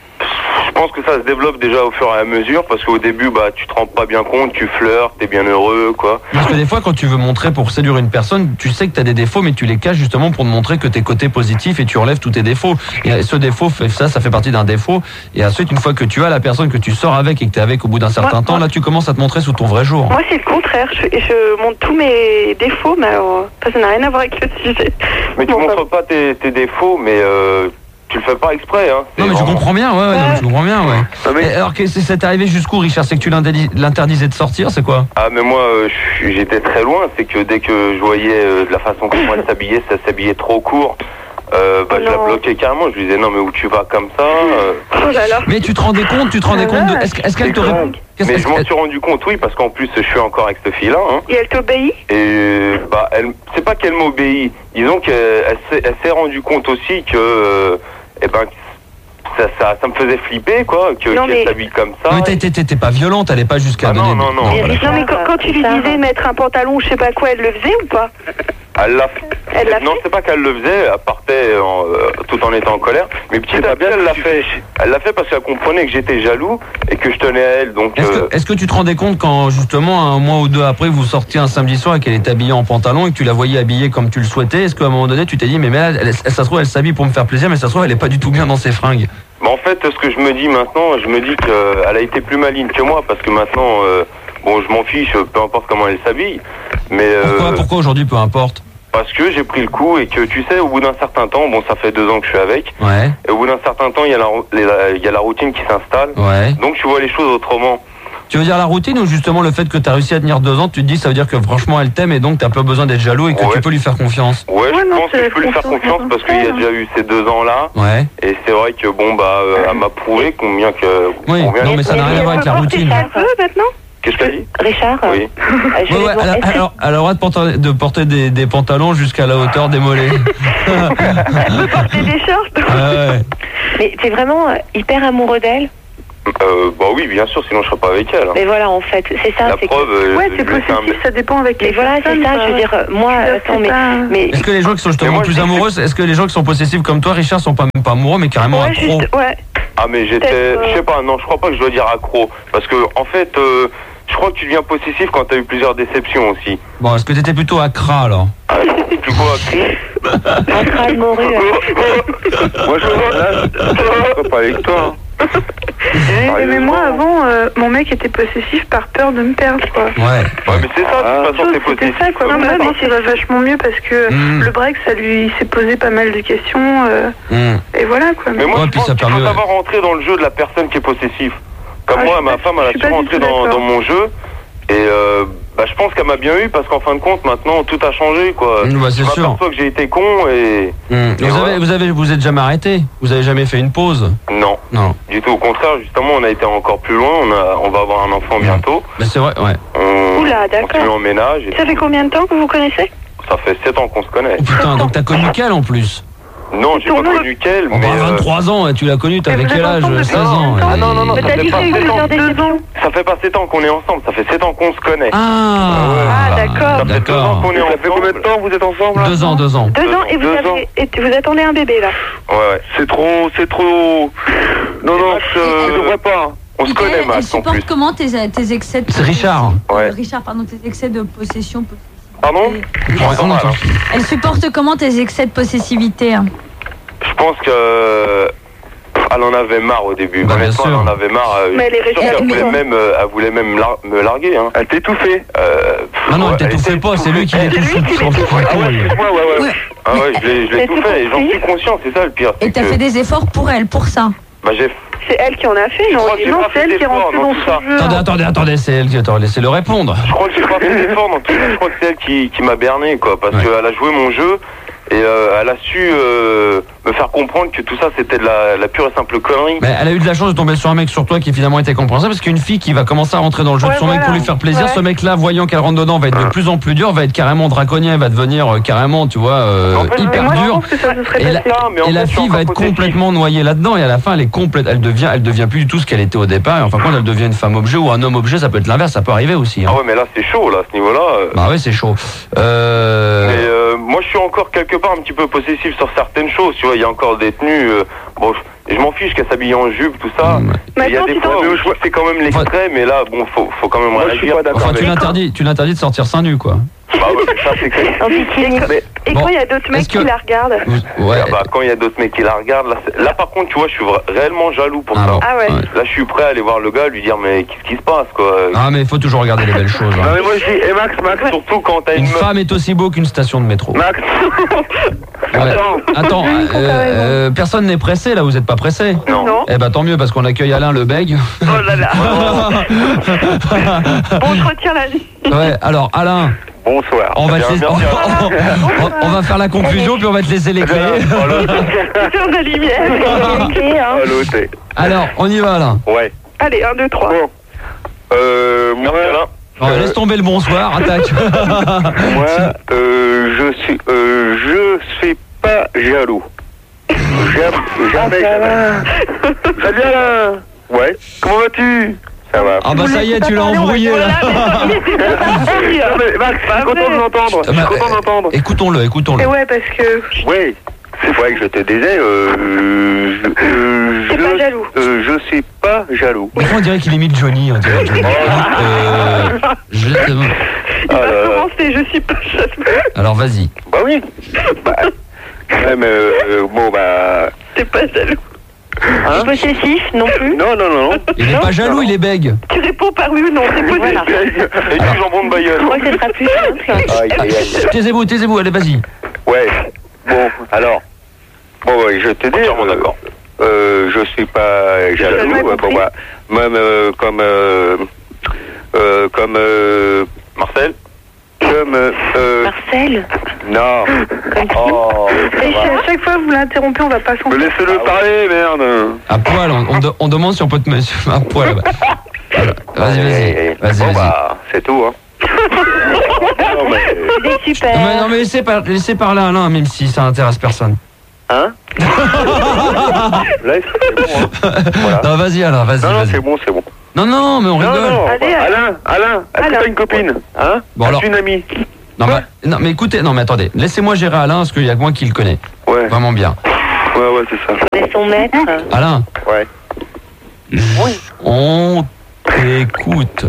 je pense que ça se développe déjà au fur et à mesure parce qu'au début bah tu te rends pas bien compte, tu flirtes, t'es bien heureux quoi. Parce que des fois, quand tu veux montrer pour séduire une personne, tu sais que tu as des défauts, mais tu les caches justement pour te montrer que tes côtés positifs et tu relèves tous tes défauts. Et ce défaut, fait- ça, ça fait partie d'un défaut. Et ensuite, une fois que tu as la personne que tu sors avec et que tu es avec au bout d'un certain Moi- temps, là, tu commences à te montrer sous ton vrai jour. Moi, c'est le contraire. Je, je montre tous mes défauts, mais alors, ça ça n'a rien à voir avec le sujet. Mais tu Bon, montres pas tes, tes défauts mais euh, tu le fais pas exprès hein. Non, mais je C'est vraiment- comprends bien, ouais, ouais, non, mais je comprends bien, ouais. Non, mais- Et alors, que c'est c'est arrivé jusqu'où, Richard? C'est que tu l'interdis- l'interdisais de sortir, c'est quoi? Ah mais moi euh, je suis- j'étais très loin, c'est que dès que je voyais euh, de la façon comment elle s'habillait, ça s'habillait trop court, euh, bah, je la Non. bloquais carrément, je lui disais non mais où tu vas comme ça euh. Oh là là. Mais tu te rendais compte, tu te rendais compte de. Est-ce, que- est-ce qu'elle te C'est répond grave. qu'est-ce- Mais est-ce je m'en qu'elle- suis rendu compte, oui, parce qu'en plus je suis encore avec cette fille-là, hein, Et elle t'obéit? et bah elle, c'est pas qu'elle m'obéit, disons qu'elle elle s'est, elle s'est rendu compte aussi que, euh, eh ben ça, ça, ça me faisait flipper quoi, que, Non, qu'elle mais- s'habille comme ça. Non, mais t'es, t'es- t'es- t'es pas violente, elle est pas jusqu'à Ah non, donner. non, non. Mais voilà. Richard, Non, mais quand, quand tu lui Richard, disais mettre un pantalon ou je sais pas quoi, elle le faisait ou pas? Elle l'a fait. Elle l'a non, fait c'est pas qu'elle le faisait, elle partait en, euh, tout en étant en colère, mais petit à petit elle l'a fait. Elle l'a fait parce qu'elle comprenait que j'étais jaloux et que je tenais à elle, donc. Est-ce euh, que, est-ce que tu te rendais compte quand justement un mois ou deux après vous sortiez un samedi soir et qu'elle était habillée en pantalon et que tu la voyais habillée comme tu le souhaitais? Est-ce qu'à un moment donné tu t'es dit mais, mais là, elle, elle- ça se trouve elle s'habille pour me faire plaisir mais ça se trouve elle est pas du tout bien dans ses fringues? Mais en fait, ce que je me dis maintenant, je me dis qu'elle a été plus maligne que moi parce que maintenant, euh, bon, je m'en fiche, peu importe comment elle s'habille, mais euh, Pourquoi, pourquoi aujourd'hui peu importe? parce que j'ai pris le coup et que tu sais, au bout d'un certain temps, bon, ça fait deux ans que je suis avec, Ouais, et au bout d'un certain temps, il y a la, les- il y a la routine qui s'installe, ouais. donc tu vois les choses autrement. Tu veux dire la routine ou justement le fait que tu as réussi à tenir deux ans, tu te dis ça veut dire que franchement elle t'aime et donc t'as pas besoin d'être jaloux et que Ouais. tu peux lui faire confiance? Ouais, Ouais, je non, pense que c'est je peux lui faire confiance, confiance parce qu'il y a déjà eu ces deux ans-là. Ouais. Et c'est vrai que bon bah euh, elle m'a prouvé combien que Oui, combien non je- mais ça n'a rien à voir avec la routine. Elle veut maintenant? Qu'est-ce que t'as dit? Richard, Oui. euh, je Ouais, vais ouais, demander- elle, a, est-ce que- alors, elle a le droit de porter, de porter des, des pantalons jusqu'à la hauteur des mollets. Elle veut porter des shorts? Ouais, ouais. Mais t'es vraiment euh, hyper amoureux d'elle? Euh, bah oui, bien sûr, sinon je serais pas avec elle. Hein. Mais voilà, en fait, c'est ça. La c'est preuve, que... euh, Ouais, je c'est lui ai fait un- positif, ça dépend avec Mais les voilà, c'est personnes, ça, quoi. je veux dire, euh, moi, Je veux dire, attends, c'est mais... pas- mais... Est-ce que les gens qui sont justement Mais moi, plus je- amoureux, est-ce que les gens qui sont possessifs comme toi, Richard, sont pas même pas amoureux, mais carrément Ouais, accros? juste, ouais. Ah mais j'étais, Peut-être, euh, je sais pas, non, je crois pas que je dois dire accro, parce que en fait, euh, je crois que tu deviens possessif quand t'as eu plusieurs déceptions aussi. Bon, est-ce que t'étais plutôt accra alors? Ah, tu quoi, accro? Un crâne morue. Moi je suis pas, pas avec toi. Hein. Mais, mais moi, avant, euh, mon mec était possessif par peur de me perdre, quoi. Ouais. Ouais, mais c'est ça, de toute façon, t'es C'était possessif. ça, quoi. Non, mais Maintenant, attends, ça va vachement mieux parce que Mm. le break, ça lui s'est posé pas mal de questions. euh, Mmh. et voilà, quoi. Mais moi, Ouais, je puis pense ça qu'il faut permet- savoir rentrer dans le jeu de la personne qui est possessive. Comme Ah, moi, je suis ma pas- femme, je elle a suis su pas du rentrer tout dans, d'accord. dans mon jeu. Et euh, bah, je pense qu'elle m'a bien eu parce qu'en fin de compte, maintenant, tout a changé, quoi. Mmh, bah, c'est je sûr. m'aperçois que j'ai été con et... Mmh. Et Vous, voilà. avez, vous avez, vous êtes jamais arrêté? Vous avez jamais fait une pause? Non, Non. du tout. Au contraire, justement, on a été encore plus loin. On, a, on va avoir un enfant bientôt. Mais c'est vrai, ouais. On, Oula, on d'accord. s'est mis en ménage. Et Ça fait combien de temps que vous connaissez? ça fait sept ans qu'on se connaît. Oh putain, donc t'as connu qu'elle en plus? Non, j'ai Ton pas nom- connu qu'elle, On mais... va à euh, vingt-trois ans, et tu l'as connue, t'avais vous quel êtes âge? ensemble depuis seize ans. combien de temps? Ah non, non, non, Mais ça t'as fait dit pas qu'il y a eu sept ans. plusieurs déceptions. Ça fait pas sept ans qu'on est ensemble, ça fait sept ans qu'on se connaît. Ah, Ah, d'accord. Ça fait deux ans d'accord. qu'on est ensemble. Ça fait combien de temps vous êtes ensemble là Deux ans, deux ans. Deux ans et vous, Deux avez... ans. et vous attendez un bébé, là. Ouais, ouais. C'est trop, c'est trop... Non, non, je ne devrais pas. On se Et connaît, elle, elle Max, en supporte plus. comment tes, tes excès de C'est Richard. Ouais. Euh, Richard, pardon, tes excès de possession. possessivité. Pardon Ouais, Je on m'entends mal, entend. hein. Elle supporte comment tes excès de possessivité hein? Je pense que... Elle en avait marre au début. Bah, bien Honnêtement, sûr. elle en avait marre. euh, Mais elle est je suis sûr restée qu'elle avec voulait toi. même, euh, elle voulait même lar- me larguer. Hein. Elle t'étouffait. Euh, Non, non, ouais, elle t'étouffait était pas, c'est lui qui étouffée. l'étouffe lui qui sur le l'étouffe. Ah ouais, contrôle. excuse-moi, ouais, ouais. Ouais. Ah ouais, je l'ai je l'ai Mais tout c'est fait et j'en compris. suis conscient, c'est ça le pire. Et c'est t'as que- fait des efforts pour elle, pour ça. Bah j'ai... C'est elle qui en a fait, non? crois que j'ai Non, pas c'est fait elle qui est d'effort rentrée dans dans tout son ça. jeu. Attendez, attendez, attendez, c'est elle qui... Attends, laissez-le répondre. Je crois que j'ai pas fait d'effort dans tout ça, je crois que c'est elle qui, qui m'a berné, quoi, parce Ouais. qu'elle a joué mon jeu et euh, elle a su euh, me faire comprendre que tout ça c'était de la, la pure et simple connerie. Mais elle a eu de la chance de tomber sur un mec sur toi qui finalement était compréhensible, parce qu'une fille qui va commencer à rentrer dans le jeu Ouais, de son mec voilà. pour lui faire plaisir, Ouais. ce mec-là, voyant qu'elle rentre dedans, va être de plus en plus dur, va être carrément draconien, va devenir euh, carrément, tu vois, euh, En fait, Mais hyper moi, je dur. pense que ça se serait Et la, passé. Ça, mais en et la fait, je suis fille va encore être possessif. complètement noyée là-dedans, et à la fin, elle est complète, elle devient, elle devient plus du tout ce qu'elle était au départ. Et en fin de compte, elle devient une femme objet ou un homme objet. Ça peut être l'inverse, ça peut arriver aussi. Hein. Ah ouais, mais là c'est chaud, là, à ce niveau-là. euh. Bah ouais, c'est chaud. Euh... Mais euh, moi je suis encore quelque part un petit peu possessif sur certaines choses, tu vois, il y a encore des tenues, euh, bon, je, je m'en fiche qu'elle s'habille en jupe, tout ça. Mm. Mais il y a Maintenant, des tu fois t'en- où je vois que c'est quand même l'extrait, mais là, bon, faut, faut quand même Moi, je suis réagir. pas d'accord. Enfin, tu mais- l'interdis, tu l'interdis de sortir seins nus, quoi. Bah ouais, ça c'est clair. En bikini. Mais- Et Bon. quand il y a d'autres mecs Est-ce que- qui la regardent? Vous- Ouais. Ah bah, quand il y a d'autres mecs qui la regardent, là, c'est- là par contre, tu vois, je suis vra- réellement jaloux pour Ah ça. bon. Ah ouais. Là, je suis prêt à aller voir le gars, lui dire, mais qu'est-ce qui se passe, quoi. Ah, mais il faut toujours regarder les belles choses. hein. Non, mais moi je dis, et Max, Max, surtout quand t'as une Une meuf. femme est aussi beau qu'une station de métro. Max, Ouais. attends. Attends, Oui, euh, t'as raison. euh, personne n'est pressé là, vous êtes pas pressé? Non. Non. Eh ben tant mieux parce qu'on accueille Alain le bègue. Oh là là. Bon, je retiens la vie. Ouais, alors Alain, Bonsoir. on va, te Bien, laisser- merci, Alain. on, on va faire la confusion puis on va te laisser les clés. Sur la lumière. Ok, hein. Allô, t'es. Alors, on y va Alain. Ouais. Allez, un, deux, trois. Bon. Euh, moi, Non, laisse tomber le bonsoir, attaque. moi, euh, je suis, euh, je suis pas jaloux. Jamais, jamais, jamais. Salut Alain. Ouais. Comment vas-tu? Ça va. Ah bah ça y est, tu l'as embrouillé là. Max, je suis content de l'entendre. Je suis Bah, content d'entendre. Écoutons-le, écoutons-le. Et ouais, parce que Oui, c'est vrai que je te disais, euh, je, euh, T'es je, pas jaloux. euh, je suis pas jaloux. Pourquoi on dirait qu'il imite Johnny, on dirait Johnny. Euh, je- Il Ah là va là. commencer, je suis pas jaloux. Alors vas-y. Bah oui. Bah, ouais, mais euh, bon, bah. T'es pas jaloux. Hein? Possessif non plus. Non, non, non, non. Il n'est pas jaloux, il est bègue. Tu réponds par oui ou non, c'est possessif. Et du jambon de bailleul. Je crois que ce sera plus simple. Aïe, aïe, aïe. Taisez-vous, taisez-vous, allez, vas-y. Ouais. Bon, alors. Bon, ouais, je te dis. Entièrement d'accord. Euh, je suis pas jaloux. jamais euh, bon, compris. bah, même euh, comme. Euh, euh, comme. Euh, Marcel comme. Euh, Marcel. non. Oh, ça et va. à chaque fois que vous l'interrompez, on va pas s'en Mais laissez-le parler, merde. À poil, on, on, de- on demande si on peut te mettre à poil. Voilà. Vas-y, vas-y. Vas-y, Bon, vas-y. bah, c'est tout, hein. Non, mais. C'est super. Non mais, non, mais laissez, par, laissez parler Alain, même si ça intéresse personne. Hein? Là, c'est bon. Hein. Voilà. Non, vas-y alors, vas-y. Non, non, vas-y. c'est bon, c'est bon. Non, non, mais on Non, rigole. non, Allez, Alain, Alain, est-ce que Alain. t'as une copine? Hein? Bon, alors- As-tu une amie? Non, bah, non, mais écoutez, non, mais attendez, laissez-moi gérer Alain, parce qu'il y a que moi qui le connais. Ouais, Vraiment bien. ouais, ouais, c'est ça. C'est son maître. Alain, Ouais. on t'écoute.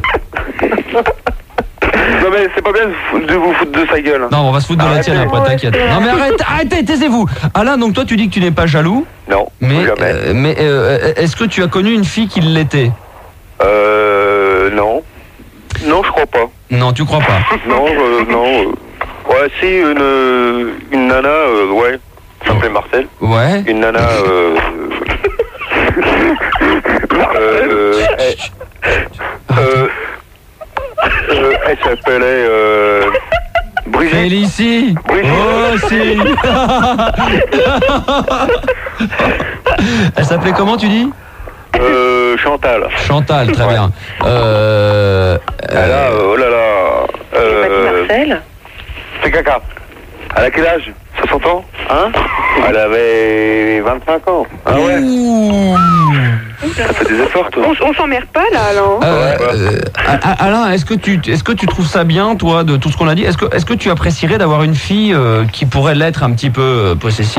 Non, mais c'est pas bien de fou- de vous foutre de sa gueule. hein. Non, on va se foutre de la Arrêtez. tienne après, t'inquiète. Non, mais arrête, arrêtez, taisez-vous. Alain, donc toi, tu dis que tu n'es pas jaloux, Non, mais, jamais. euh, mais euh, est-ce que tu as connu une fille qui l'était? Euh, non. Non, je crois pas. Non, tu crois pas. Non, euh, non. euh. Ouais, si, une, euh, une nana, euh, ouais, ça s'appelait Marcel. Ouais. Une nana, euh... euh, elle, euh, euh, elle s'appelait, euh... Brigitte. Félicie. Brigitte. Oh, si. Elle s'appelait comment, tu dis? Euh, Chantal. Chantal, très Ouais. bien. Euh, Elle a, euh, euh, oh là là. Pas dit Euh, Marcel. c'est caca. Elle a quel âge? soixante ans? Hein? Elle avait vingt-cinq ans. Ah ouais? ouh. Ça fait des efforts, toi. On, on s'emmerde pas là, Alain. Euh, Ouais, euh, A- Alain, est-ce que tu est-ce que tu trouves ça bien, toi, de tout ce qu'on a dit? Est-ce que est-ce que tu apprécierais d'avoir une fille euh, qui pourrait l'être un petit peu euh, possessive?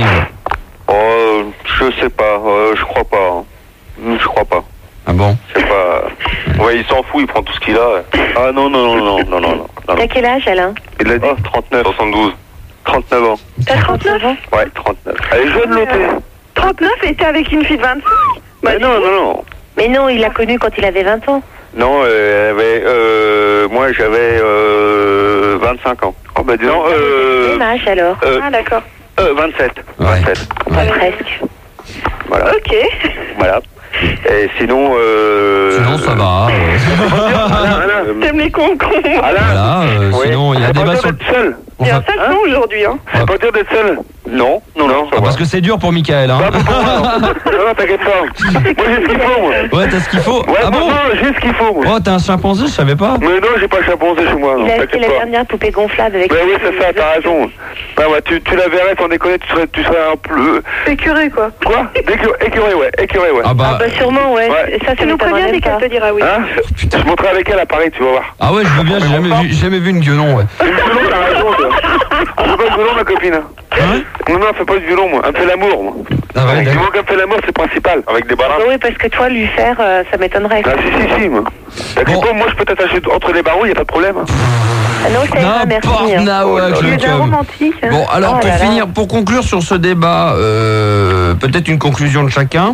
Oh, je sais pas. Euh, je crois pas. hein. Je crois pas. Ah bon? C'est pas. Ouais, il s'en fout, il prend tout ce qu'il a. Ah non, non, non, non, non, non, non. non. T'as quel âge, Alain? Il a dit trente-neuf. soixante-douze. trente-neuf ans. T'as trente-neuf ans? Ouais, trente-neuf. Elle est jeune, l'autre. trente-neuf et t'es avec une fille de vingt-cinq? Bah, Mais non, non, non. Mais non, il l'a connu quand il avait vingt ans. Non, euh, elle avait, euh, moi j'avais euh, vingt-cinq ans. Oh bah dis donc, euh, Quel âge alors? euh, Ah d'accord. euh, vingt-sept. Ouais. vingt-sept. Ouais. Presque. Voilà, Ok. voilà. Et sinon, euh... Sinon, ça va. euh, Alain, Alain, T'aimes les cons cons. Alain, Voilà. euh, oui. Sinon, il y a C'est des pas débat dire sur. d'être seul. on C'est va- un sale con aujourd'hui, hein. C'est pas dire d'être seul. Non, non, non, ça Ah, va. parce que c'est dur pour Michael, hein. Pas pour moi, non. Non, non, t'inquiète pas. Moi j'ai ce qu'il faut, moi. Ouais, t'as ce qu'il faut. Ouais, Ah bon? non, j'ai ce qu'il faut, moi. Oh, t'as un chimpanzé, je savais pas. Mais non, j'ai pas chimpanzé chez moi, non, Il a acheté t'inquiète la pas. dernière poupée gonflable avec... Ben oui, c'est ça, t'as raison. Ben ouais, tu, tu la verrais, sans déconner, tu serais, tu serais un peu... Écuré, quoi. Quoi? D'écuré, écuré, ouais, écuré, ouais. Ah Ah bah. bah sûrement, ouais. Ouais. Et ça, ça Tu nous m'étonnerait préviens dès même pas. qu'elle te dira oui. Hein? Je montrerai avec elle à Paris, tu vas voir. Ah ouais, je veux bien. J'ai jamais vu, j'ai jamais vu une gueulon, ouais. Une violon, t'as raison, toi. On fait pas de violon, ma copine. Hein? Non, non, elle fait pas de violon, moi. Elle me fait l'amour, moi. Ah ouais, Du d'accord. moment qu'elle me fait l'amour, c'est principal. Avec des Bah barras. oui, parce que toi, lui faire, euh, ça m'étonnerait. Ah, si, si, si, moi. T'inquiète Bon. pas, moi, je peux t'attacher entre les barreaux, y a pas de problème. hein. Ah non, ça ira, merci. N'importe hein. nawak, Oh là le là. C'est un cum. romantique. hein. Bon, alors Oh pour là là. finir, pour conclure sur ce débat, euh, peut-être une conclusion de chacun.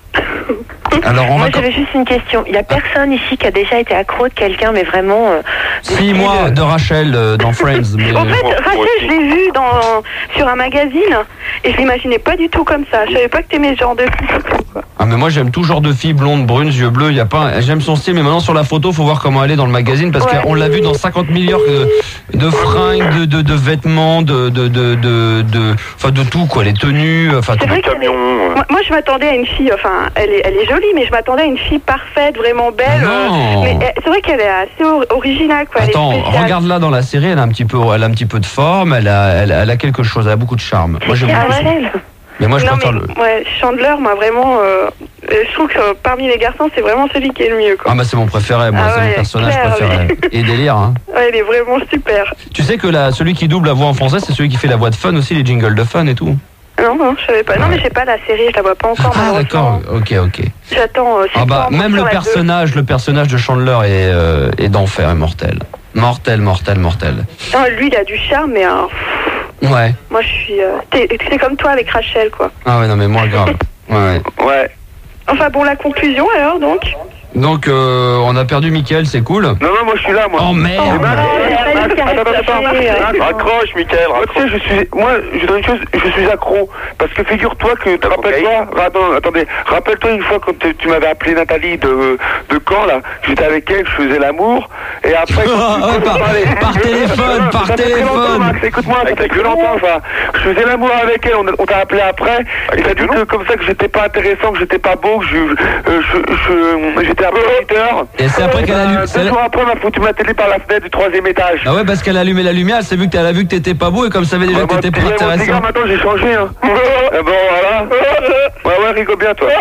Alors on Moi, va. j'avais juste une question. Il n'y a personne ici qui a déjà été accro de quelqu'un, mais vraiment... euh, de Si style, moi euh, de Rachel euh, dans Friends, mais En fait, Moi- Rachel, moi je aussi. l'ai vue dans, sur un magazine et je l'imaginais pas du tout comme ça. Je savais pas que t'aimais ce genre de fille. quoi. ah mais moi j'aime tout genre de filles blondes, brunes, yeux bleus. Il y a pas, j'aime son style, mais maintenant sur la photo, faut voir comment elle est dans le magazine parce Ouais. qu'on l'a vu dans cinquante milliards de, de fringues, de, de, de vêtements, de, de, de, de, de, enfin de tout quoi, les tenues, enfin C'est tout. vrai qu'elle est- Camion. euh. Moi, moi, je m'attendais à une fille, enfin, elle est, elle est jolie, mais je m'attendais à une fille parfaite, vraiment belle. Non. euh, mais euh, c'est vrai qu'elle est assez or- originale, quoi. Elle est Attends, spéciale. regarde-la dans la série, elle a un petit peu, elle a un petit peu de forme, elle a, elle, a- elle a quelque chose, elle a beaucoup de charme. Moi j'aime Ah beaucoup. ouais. Mais moi je non, préfère mais le. ouais, Chandler, moi, vraiment, euh, euh, je trouve que euh, parmi les garçons, c'est vraiment celui qui est le mieux, quoi. Ah bah c'est mon préféré, moi, Ah c'est mon ouais, personnage clair, préféré. Et délire, hein. Ouais, elle est vraiment super. Tu sais que la, celui qui double la voix en français, c'est celui qui fait la voix de Fun aussi, les jingles de Fun et tout. Non, non, je savais pas. Non, mais j'ai pas la série, je la vois pas encore. Ah malheureusement. d'accord, ok, ok. J'attends. Euh, Ah bah septembre même sur le la deux. personnage, le personnage de Chandler est, euh, est d'enfer, est mortel. Mortel, mortel, mortel. Non, lui, il a du charme, mais euh, Ouais. moi, je suis. euh, t'es- c'est comme toi avec Rachel, quoi. Ah ouais, non mais moi grave. Ouais, ouais. Ouais. Enfin bon, la conclusion alors, donc. Donc euh, on a perdu Mickaël, c'est cool. Non, non, moi je suis là, moi. Oh Eh merde. ben, Oh, attends, attends, attends, attends. euh, Raccroche, Mickaël, raccroche. Tu sais, je suis, moi, je dirais une chose, je suis accro. Parce que figure-toi que, rappelle-toi, attends, attendez, rappelle-toi une fois quand tu tu m'avais appelé Nathalie de, de Caen, là, j'étais avec elle, je faisais l'amour, et après, quand tu- quand tu Par- parlais- par téléphone, par Ça fait très longtemps, téléphone. Max, écoute-moi, ça fait que longtemps, ça. Je faisais l'amour avec elle, on, on t'a appelé après, et t'as dit que comme ça que j'étais pas intéressant, que j'étais pas beau, que je, euh, je, je- j'étais un peu auditeur. Et c'est après qu'elle a lu. Euh, Deux jours après, on a foutu ma télé par la fenêtre du troisième étage. Ah ouais, parce qu'elle a allumé la lumière, elle s'est vu que elle a vu que t'étais pas beau et comme ça savait déjà Ouais, que moi, t'étais tu pas sais, moi, les gars, intéressant. maintenant j'ai changé, hein. Eh bon, voilà. Ouais, ouais, rigole bien, toi.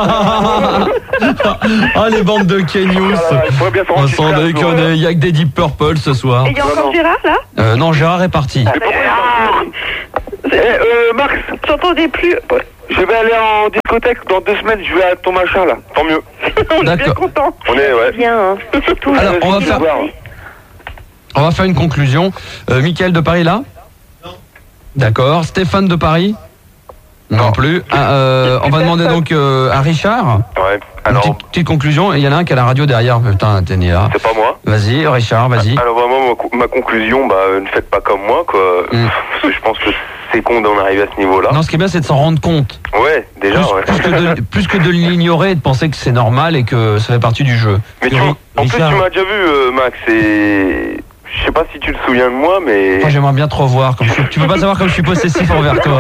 Ah, les bandes de Kenyous. On s'en déconne, il y a que des Deep Purple ce soir. Et il y a encore Gérard, là? Euh, non, Gérard est parti. Eh, euh, Max, j'entendais plus. Je vais aller en discothèque dans deux semaines, je vais à ton machin là, tant mieux. On est bien contents. On est, ouais. Bien, hein. Surtout. Alors, on va faire, on va faire une conclusion. Euh, Mickaël de Paris là? Non. D'accord. Stéphane de Paris? Non, non plus. Ah, euh, on va demander donc euh, à Richard. Ouais. Alors, une petite, petite conclusion. Et il y en a un qui a la radio derrière. Putain, t'es né là. C'est pas moi. Vas-y, Richard, vas-y. Alors vraiment, ma, ma conclusion, bah, ne faites pas comme moi, quoi. Mm. Parce que je pense que c'est con d'en arriver à ce niveau-là. Non, ce qui est bien, c'est de s'en rendre compte. Ouais, déjà, plus, ouais. Plus que, de, plus que de l'ignorer et de penser que c'est normal et que ça fait partie du jeu. Mais tu, en Richard... plus, tu m'as déjà vu, euh, Max, et... Je sais pas si tu te souviens de moi, mais... Moi, j'aimerais bien te revoir. Comme je... Tu peux pas savoir comme je suis possessif envers toi.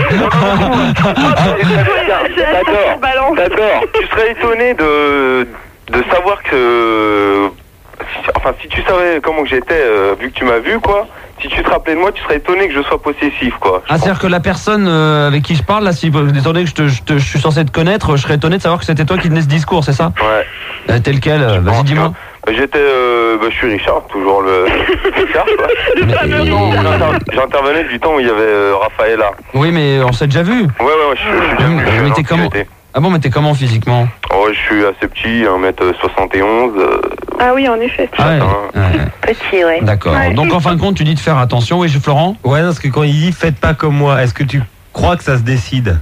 D'accord, d'accord. Tu serais étonné de, de savoir que... Enfin, si tu savais comment que j'étais, euh, vu que tu m'as vu, quoi... Si tu te rappelais de moi, tu serais étonné que je sois possessif, quoi. Ah, c'est-à-dire que la personne euh, avec qui je parle, là, si étant donné que je, te, je, te, je suis censé te connaître, je serais étonné de savoir que c'était toi qui tenais ce discours, c'est ça? Ouais. Euh, tel quel, euh, vas-y, dis-moi. Bah, j'étais, euh, bah, je suis Richard, toujours le Richard, quoi. Le fameux non, j'intervenais du temps où il y avait euh, Raphaël là. Oui, mais on s'est déjà vu. Ouais, ouais, ouais, je, je suis déjà mais, vu. Mais t'es comment? Ah bon, mais t'es comment physiquement? Oh, je suis assez petit, un mètre soixante et onze. Euh... Ah oui, en effet. Ah ouais, ouais. Petit, ouais. D'accord. Ouais. Donc en fin de compte, tu dis de faire attention, oui, Florent? Ouais, non, parce que quand il dit faites pas comme moi, est-ce que tu crois que ça se décide?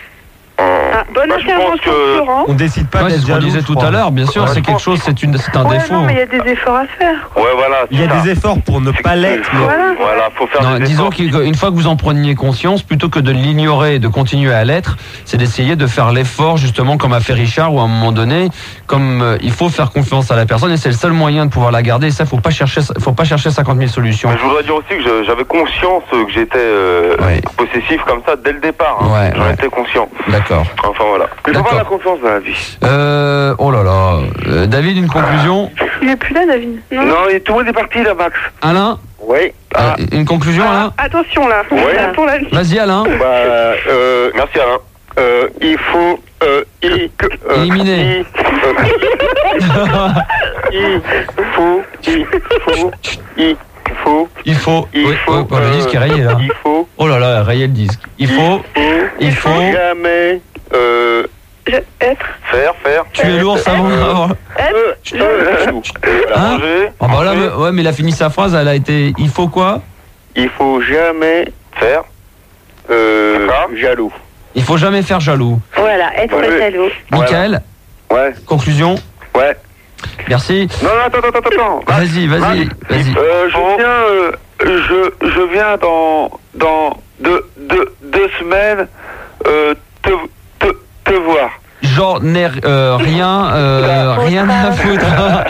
Ah, bonne bah, intervention, que... Florent. On décide pas ouais, d'être c'est ce qu'on disait tout à l'heure, bien sûr, ouais, c'est quelque chose, c'est, une, c'est un ouais, défaut. Non, mais il y a des efforts à faire. Ouais, voilà. Il y a ça. des efforts pour ne pas l'être. Mais... Voilà. Voilà, faut faire non, des disons efforts. qu'une fois que vous en preniez conscience, plutôt que de l'ignorer et de continuer à l'être, c'est d'essayer de faire l'effort, justement, comme a fait Richard, où à un moment donné, comme euh, il faut faire confiance à la personne, et c'est le seul moyen de pouvoir la garder, et ça, faut pas chercher, faut pas chercher cinquante mille solutions. Mais je voudrais dire aussi que je, j'avais conscience que j'étais euh, ouais. possessif comme ça dès le départ. Hein. Ouais, J'en ouais. étais conscient. D'accord. Enfin voilà. Il faut avoir la confiance dans la vie. Euh, oh là là. Euh, David, une conclusion? Il est plus là, David. Non, non et tout le monde est parti là, Max. Alain? Oui. Ah. Euh, une conclusion, ah, Alain? Attention là. Oui. Vas-y, Alain. Bah, euh, merci, Alain. Euh, il faut... Euh, il, euh, éliminer. Il, euh, il faut... Il faut... Il faut... Il faut... Il oui, faut... oh, bah, le disque est rayé, là. Il faut... Oh là là, rayé le disque. Il faut... Il faut... Il faut jamais... Euh... Être. Faire, faire. Tu es lourd, ça va. Être. Hein? Oh bah là, mais, ouais, mais il a fini sa phrase, elle a été... Il faut quoi? Il faut jamais faire... Euh... Jaloux. Il faut jamais faire jaloux. Voilà, être ouais. jaloux. Mickaël? Ouais. Conclusion? Ouais. Merci. Non, non, attends, attends, attends. Vas-y, vas-y, vas-y. Euh, je viens, euh, je, je viens dans, dans deux, deux, deux semaines euh, te, te, te voir. J'en ai euh, rien, euh, rien à foutre.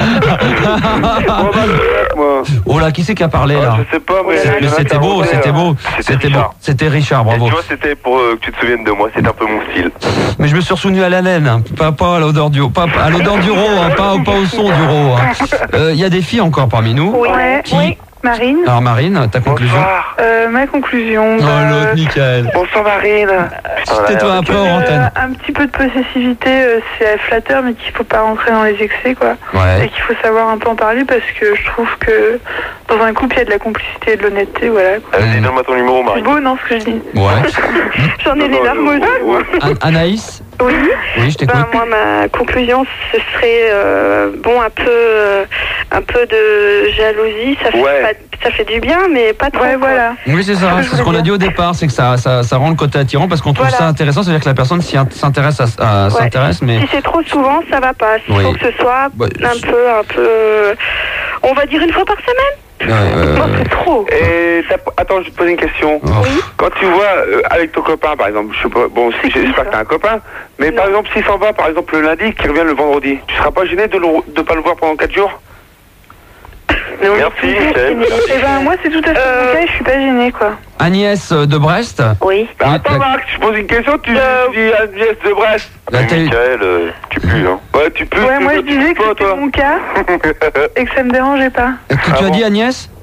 Oh là, qui c'est qui a parlé là? Je sais pas, mais, mais c'était beau, c'était beau, c'était beau, c'était Richard, bravo. Et tu vois, c'était pour euh, que tu te souviennes de moi, c'était un peu mon style. Mais je me suis souvenu à l'haleine, hein, pas, pas à l'odeur du, pas à l'odeur du rot, hein, pas, pas au son du rot. Il hein. euh, y a des filles encore parmi nous. Oui. Qui... oui. Marine. Alors Marine, ta conclusion? euh, Ma conclusion. Oh bah, l'autre, Mickaël. Bonsoir Marine. Tais-toi un peu en antenne. Euh, un petit peu de possessivité, euh, c'est flatteur, mais qu'il faut pas rentrer dans les excès, quoi. Ouais. Et qu'il faut savoir un peu en parler parce que je trouve que dans un couple il y a de la complicité et de l'honnêteté, voilà. Quoi. Allez, donne-moi ton numéro, Marine. C'est beau, non, ce que je dis? Ouais. J'en ai les larmes aux yeux. An- Anaïs? Oui. Oui, je t'écoute. Ben, moi, ma conclusion, ce serait euh, bon, un peu, euh, un peu de jalousie. Ça fait, ouais. pas, ça fait du bien, mais pas trop. Ouais, voilà. Oui, c'est ça. C'est ce qu'on a dit au départ, c'est que ça, ça, ça rend le côté attirant parce qu'on trouve voilà. ça intéressant. C'est-à-dire que la personne s'y int- s'intéresse, à, à, ouais. s'intéresse, mais si c'est trop souvent, ça va pas. Il oui. faut que ce soit bah, un peu, un peu, on va dire une fois par semaine. Euh, non, c'est trop. Et attends, je vais te poser une question. Oh. Oui. Quand tu vois euh, avec ton copain, par exemple, je sais pas, bon, C'est j'espère qui, que t'as un copain, mais non. par exemple, s'il s'en va, par exemple, le lundi, qu'il revient le vendredi, tu seras pas gêné de ne pas le voir pendant quatre jours? Merci, Michel. Eh ben, moi, c'est tout à fait euh... mon cas et je suis pas gênée, quoi. Agnès de Brest. Oui. Bah, attends, Marc, je pose une question, tu Euh... dis Agnès de Brest. Là, Michel, euh, tu pues, hein. Ouais, tu pues. Ouais, tu moi, peux, je disais que toi, c'était toi. mon cas et que ça me dérangeait pas. Tu, tu Ah as bon dit Agnès?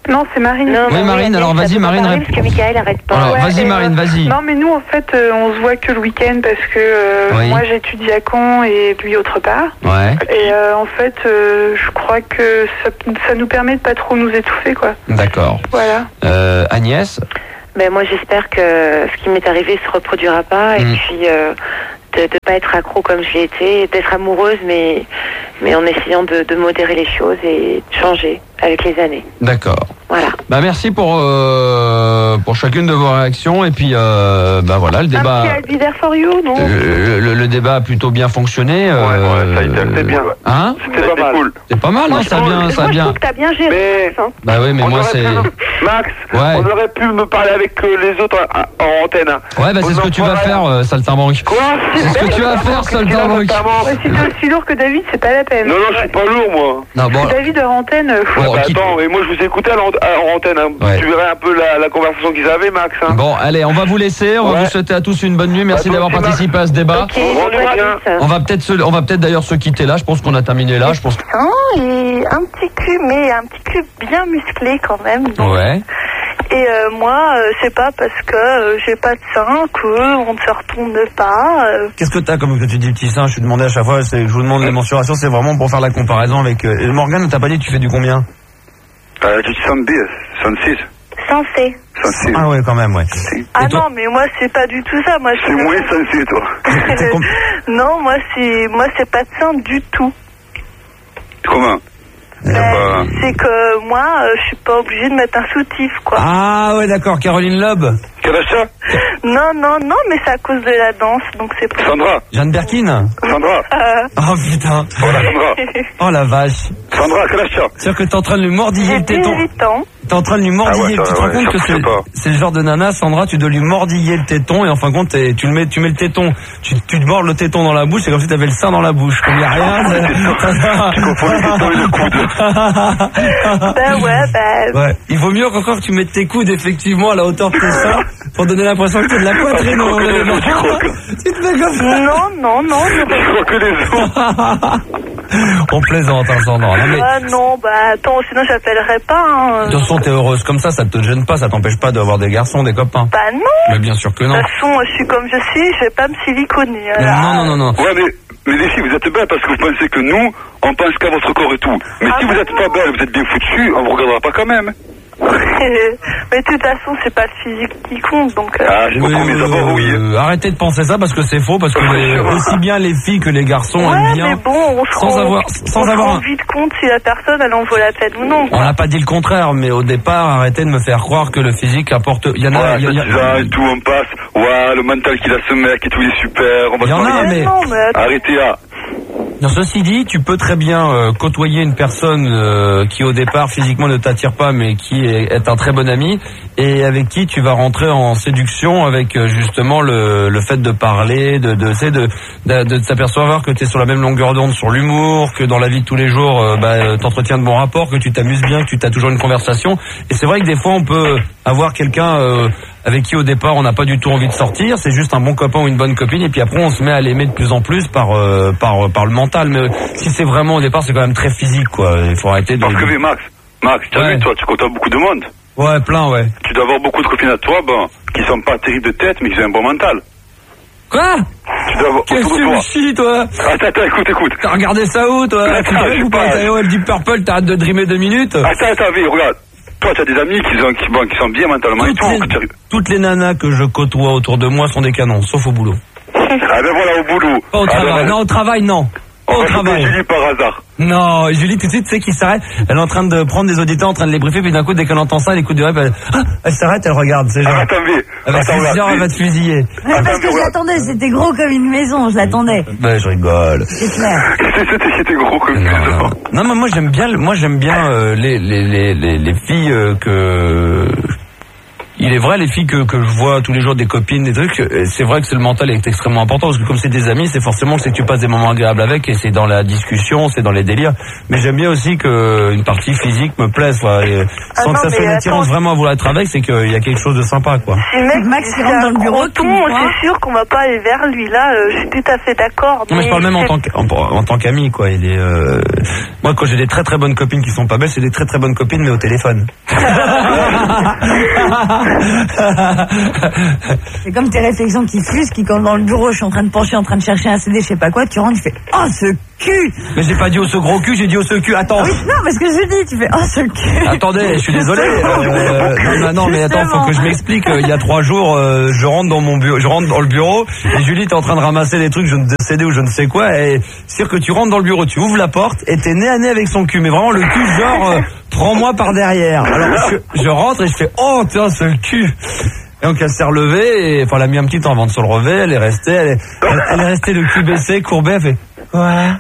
Non, c'est Marine. Non, Oui, Marine, alors ça vas-y, peut pas Marine, parler réponds. Parce que Michael arrête pas. Alors, Ouais, vas-y, et, Marine, euh, vas-y. Non, mais nous, en fait, euh, on se voit que le week-end parce que euh, Oui. moi, j'étudie à Caen et lui autre part. Ouais, Et euh, en fait, euh, je crois que ça, ça nous permet de pas trop nous étouffer, quoi. d'accord. Voilà. Euh, Agnès? Ben, moi, j'espère que ce qui m'est arrivé se reproduira pas. Et Mm. puis, euh, de ne pas être accro comme je l'ai été, d'être amoureuse, mais, mais en essayant de, de modérer les choses et de changer avec les années. D'accord. Voilà. Bah merci pour euh, pour chacune de vos réactions et puis euh, bah voilà le débat. Un petit I'll be there for you, non Le, le- le débat a plutôt bien fonctionné. Ouais, euh, ouais, ça a été assez bien. Hein? C'était pas mal. Cool. C'est pas mal, non? Ça a bien, ça a Moi, je bien. trouve que t'as bien géré. Mais- hein. Bah oui, mais On moi aurait c'est. pu- Max, Ouais. on aurait pu me parler avec euh, les autres en, en antenne. hein. Ouais, bah c'est ce que tu vas faire, euh, Saltimbanque. Quoi? C'est ce que tu vas faire, Saltimbanque. Ouais, si t'es aussi lourd que David, c'est pas la peine. Non, non, je suis pas lourd, moi. Non, bon. Parce que David, hors antenne, euh, Bon, Bah, qui- attends, et moi je vous écoutais à l'ant- à- en antenne. hein. Ouais. Tu verrais un peu la, la conversation qu'ils avaient, Max. Hein. Bon, allez, on va vous laisser. On va Ouais. vous souhaiter à tous une bonne nuit. Merci Bah, toi d'avoir aussi, Max. participé à ce débat. Ok, On bonne rentre nuit à bien. tous. On va peut-être se, on va peut-être d'ailleurs se quitter là. Je pense qu'on a terminé là. Je pense. que- Et un petit cul, mais un petit cul bien musclé quand même. donc. Ouais. Et euh, moi, euh, c'est pas parce que euh, j'ai pas de sein qu'on ne se retourne pas. euh. Qu'est-ce que t'as comme que tu dis petit sein? Je suis demandé à chaque fois, c'est, je vous demande les mensurations, c'est vraiment pour faire la comparaison avec. Euh, Morgane, t'as pas dit que tu fais du combien? Euh, du soixante-dix, soixante-six, Sensé. soixante-six. Ah ouais, quand même, ouais. Ah Et toi non, mais moi, c'est pas du tout ça. Moi, C'est je... moins sensé, toi. T'es com- non, moi, c'est moi, c'est pas de sein du tout. Comment? Ben, pas- c'est que moi, euh, je suis pas obligée de mettre un soutif, quoi. Ah ouais, d'accord, Caroline Loeb. Quel âge ça? Non, non, non, mais c'est à cause de la danse, donc c'est pour Sandra. Jeanne Birkin. Sandra. Euh, Oh putain. Voilà, Sandra. Oh la vache. Sandra, quel âge ça? C'est-à-dire que t'es en train de lui mordiller J'ai le téton. dix-huit ans. T'es en train de lui mordiller. Ah ouais, ça, tu te rends ouais, compte ça que me c'est, fait pas. c'est le genre de nana, Sandra, tu dois lui mordiller le téton et en fin de compte, t'es- tu le mets, tu mets le téton, tu, tu te mords le téton dans la bouche, c'est comme si t'avais le sein dans la bouche. Comme y a rien. Tu confonds le téton et le coude. Ben ouais, ben. Ouais. Il vaut mieux qu'encore que tu mettes tes coudes effectivement à la hauteur de tes seins pour donner l'impression que t'as de la poitrine. Ah, tu crois que au les moment autres, tu crois que- Tu te fais comme ça. Non, non, non. Je crois que les autres. On plaisante, hein, Sandra. Non, mais, Ah non, bah attends, sinon j'appellerais pas. Hein. de toute façon, t'es heureuse comme ça, ça te gêne pas, ça t'empêche pas d'avoir des garçons, des copains. Bah non. Mais bien sûr que De non. toute façon, je suis comme je suis, je vais pas me siliconer. Non, là. non, non, non. Ouais, mais, mais les filles, vous êtes belles parce que vous pensez que nous, on pense qu'à votre corps et tout. Mais Ah si vous bon êtes pas belle, vous êtes bien foutu, on vous regardera pas quand même. Mais de toute façon, c'est pas le physique qui compte, donc. euh, Ah, je comprends, mais d'abord, oui. euh, arrêtez de penser ça parce que c'est faux, parce que les- aussi bien les filles que les garçons Ouais, aiment mais bien. bon, on se sans rend, avoir, on sans se avoir rend un- vite compte si la personne, elle en vaut la peine ou non. On Quoi. n'a pas dit le contraire, mais au départ, arrêtez de me faire croire que le physique apporte. Il y en a, Ouais, il y a- il y a- ça, et tout, on passe. Ouais, le mental qu'il a ce mec et tout, il est super. On va Il y se en a, marier. mais- Non, mais attends, Arrêtez là. Non, ceci dit, tu peux très bien euh, côtoyer une personne euh, qui au départ physiquement ne t'attire pas, mais qui est, est un très bon ami, et avec qui tu vas rentrer en séduction avec euh, justement le, le fait de parler, de de, c'est de, de, de s'apercevoir que tu es sur la même longueur d'onde sur l'humour, que dans la vie de tous les jours, euh, bah, euh, t'entretiens de bons rapports, que tu t'amuses bien, que tu as toujours une conversation. Et c'est vrai que des fois, on peut avoir quelqu'un euh, avec qui au départ on n'a pas du tout envie de sortir, c'est juste un bon copain ou une bonne copine, et puis après on se met à l'aimer de plus en plus par euh, par par le mental. Mais si c'est vraiment au départ, c'est quand même très physique, quoi. Il faut arrêter de. Parce que, mais Max, Max, tu as Ouais. vu, toi, tu côtoies beaucoup de monde. Ouais, plein, ouais. Tu dois avoir beaucoup de copines à toi, bon, qui sont pas terribles de tête, mais qui ont un bon mental. Quoi? Tu dois avoir Qu'est-ce autour que de tu me toi. chies, toi? Attends, attends, écoute, écoute. T'as regardé ça où, toi? Attends, Tu je sais, sais vous pas. pensez au Deep Purple, t'arrêtes de dreamer deux minutes? Attends, attends, mais regarde. Toi, tu as des amis qui sont, qui, bon, qui sont bien mentalement et Toutes tout. les, que tu- toutes les nanas que je côtoie autour de moi sont des canons, sauf au boulot. Ah ben voilà, au boulot. Pas au Ah, travail. ben, Non, au travail, non. Pas on au va choper travail. Julie par hasard. Non, Julie, tout de suite, tu sais qui s'arrête. Elle est en train de prendre des auditeurs, en train de les briefer, puis d'un coup, dès qu'elle entend ça, elle écoute du rap, elle, ah, elle s'arrête, elle regarde. C'est genre, Ah, attends, mais. elle va te Attends, fusiller, elle va te fusiller. Ouais, parce Attends, que je regarde. l'attendais, c'était gros comme une maison, je l'attendais. Ben, je rigole. C'est clair. C'était c'était gros comme Non, ça. non. Non, mais moi j'aime bien, moi j'aime bien euh, les, les, les, les, les filles euh, que il il est vrai, les filles que, que je vois tous les jours, des copines, des trucs, c'est vrai que c'est le mental est extrêmement important, parce que comme c'est des amis, c'est forcément que c'est que tu passes des moments agréables avec, et c'est dans la discussion, c'est dans les délires. Mais j'aime bien aussi que une partie physique me plaise, quoi. Et Ah sans non, que ça soit mais une attirance attends. vraiment à vouloir être avec, c'est qu'il y a quelque chose de sympa, quoi. Si le mec, Max qui c'est rentre dans un le bureau, tu croton, me crois c'est sûr qu'on va pas aller vers lui. Là, euh, je suis tout à fait d'accord. Non, mais je parle même en tant que- en, en tant qu'ami, quoi. Il est, euh... moi, quand j'ai des très très bonnes copines qui sont pas belles, c'est des très très bonnes copines, mais au téléphone. C'est comme tes réflexions qui fusent, qui quand dans le bureau, je suis en train de pencher, en train de chercher un C D, je sais pas quoi, tu rentres, tu fais « Oh, ce cul !» Mais j'ai pas dit au ce gros cul, j'ai dit au ce cul. Attends. Oui, non, mais ce que je dis, tu fais « Oh, ce cul !» Attendez, je suis désolé. Euh, non, non, non, mais attends, faut que je m'explique. Euh, Il y a trois jours, euh, je rentre dans mon bureau, je rentre dans le bureau, et Julie est en train de ramasser des trucs, je ne C D ou je ne sais quoi. Et c'est-à-dire que tu rentres dans le bureau, tu ouvres la porte, et t'es nez à nez avec son cul, mais vraiment le cul genre euh, prends-moi par derrière. Alors je, je rentre et je fais oh tiens ce cul. Et donc elle s'est relevée, et enfin elle a mis un petit temps avant de se relever, elle est restée, elle est, elle, elle est restée le cul baissé, courbé, elle fait quoi?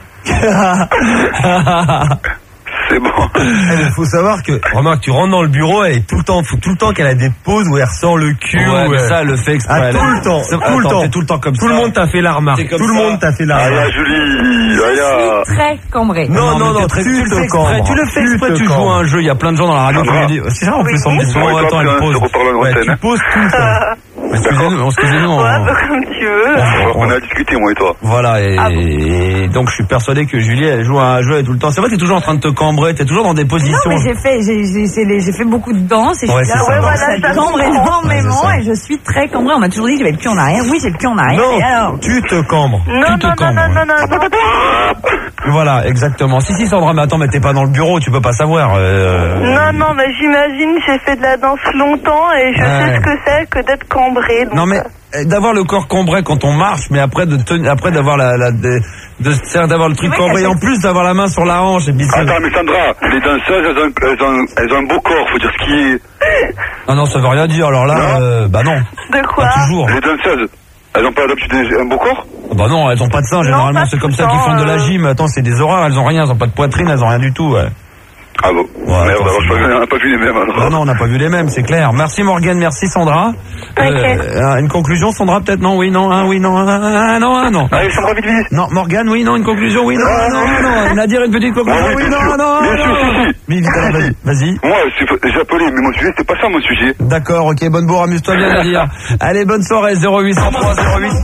C'est bon. Il faut savoir que, remarque, tu rentres dans le bureau, elle est tout le temps, faut tout le temps qu'elle a des pauses où elle ressort le cul. Ouais, ou mais elle- ça, elle le fait exprès. Ah, elle- tout le temps, C'est- tout attends, le temps. c'est tout le temps comme Tout ça. le monde t'a fait la remarque. C'est comme Tout le ça. monde t'a fait la Aya, remarque. Julie, Aya. Très cambré. Non, non, mais non, t'es très- tu tu le te fais exprès, cambres. tu le fais Tu exprès, te tu joues cambres. à un jeu, il y a plein de gens dans la radio Ça qui va. me disent, c'est ça en plus, on me dit souvent, Ouais, attends, toi, elle tu pose. se reparles en Ouais, antenne. tu poses tout le temps. Excusez-nous, excusez-nous. on- Ouais, bah, comme tu veux. on- On a discuté, moi et toi. Voilà, et, Ah bon. et donc je suis persuadé que Julie, elle joue à un jeu tout le temps. C'est vrai que t'es toujours en train de te cambrer, t'es toujours dans des Non, positions. mais j'ai fait, j'ai, j'ai, c'est les- j'ai fait beaucoup de danse et Ouais, je suis c'est là, ça. ouais, voilà, Ça ça se cambre comprend. énormément Ouais, c'est ça. et je suis très cambrée. On m'a toujours dit que j'avais le cul en arrière. Oui, j'ai le cul en arrière. Et alors? Non, tu te cambres. Non, Tu non, te non, cambres, non, ouais. non, non, non. Voilà, exactement. Si, si, Sandra, mais attends, mais t'es pas dans le bureau, tu peux pas savoir. euh, Non, non, mais j'imagine, j'ai fait de la danse longtemps et je Ouais. sais ce que c'est que d'être cambré. Donc, Non mais euh, d'avoir le corps cambré quand on marche, mais après de tenir, après d'avoir la, la de, de se faire- d'avoir le truc vrai cambré, qu'à et en chaque- plus d'avoir la main sur la hanche et puis ça- Attends, mais Sandra, les danseuses, elles ont, elles ont, elles ont un beau corps, faut dire ce qui est. Ah non, ça veut rien dire. Alors là, Non. euh, bah non, de quoi? pas toujours. Les danseuses, elles ont pas l'habitude d'un beau corps? Bah non, elles ont pas de seins. Généralement, pas c'est comme tout ça le qu'ils font temps, de la euh. gym. Attends, c'est des horreurs. Elles ont rien. Elles ont pas de poitrine. Elles ont rien du tout. Ouais. Ah bon? Ouais, Merde, attends, alors je c'est crois qu'on n'a pas vu les mêmes alors. Bah non, on n'a pas vu les mêmes, c'est clair. Merci Morgane, merci Sandra. Euh, une conclusion, Sandra, peut-être non, oui, non, un, oui, non, un, un, non, un, non. Allez, Sandra, vite, vite. Non, Morgane, oui, non, une conclusion, oui, non, un, non, un, non. Nadir, une petite conclusion, Ah oui, oui, bien non, sûr. non, Bien sûr, non. si, si. Oui, vite, alors, vas-y, vas-y. Moi, c'est- j'ai appelé, mais mon sujet, c'était pas ça, mon sujet. D'accord, ok, bonne bourre, amuse-toi bien, Nadir. Allez, bonne soirée, zéro huit cent trois zéro huit.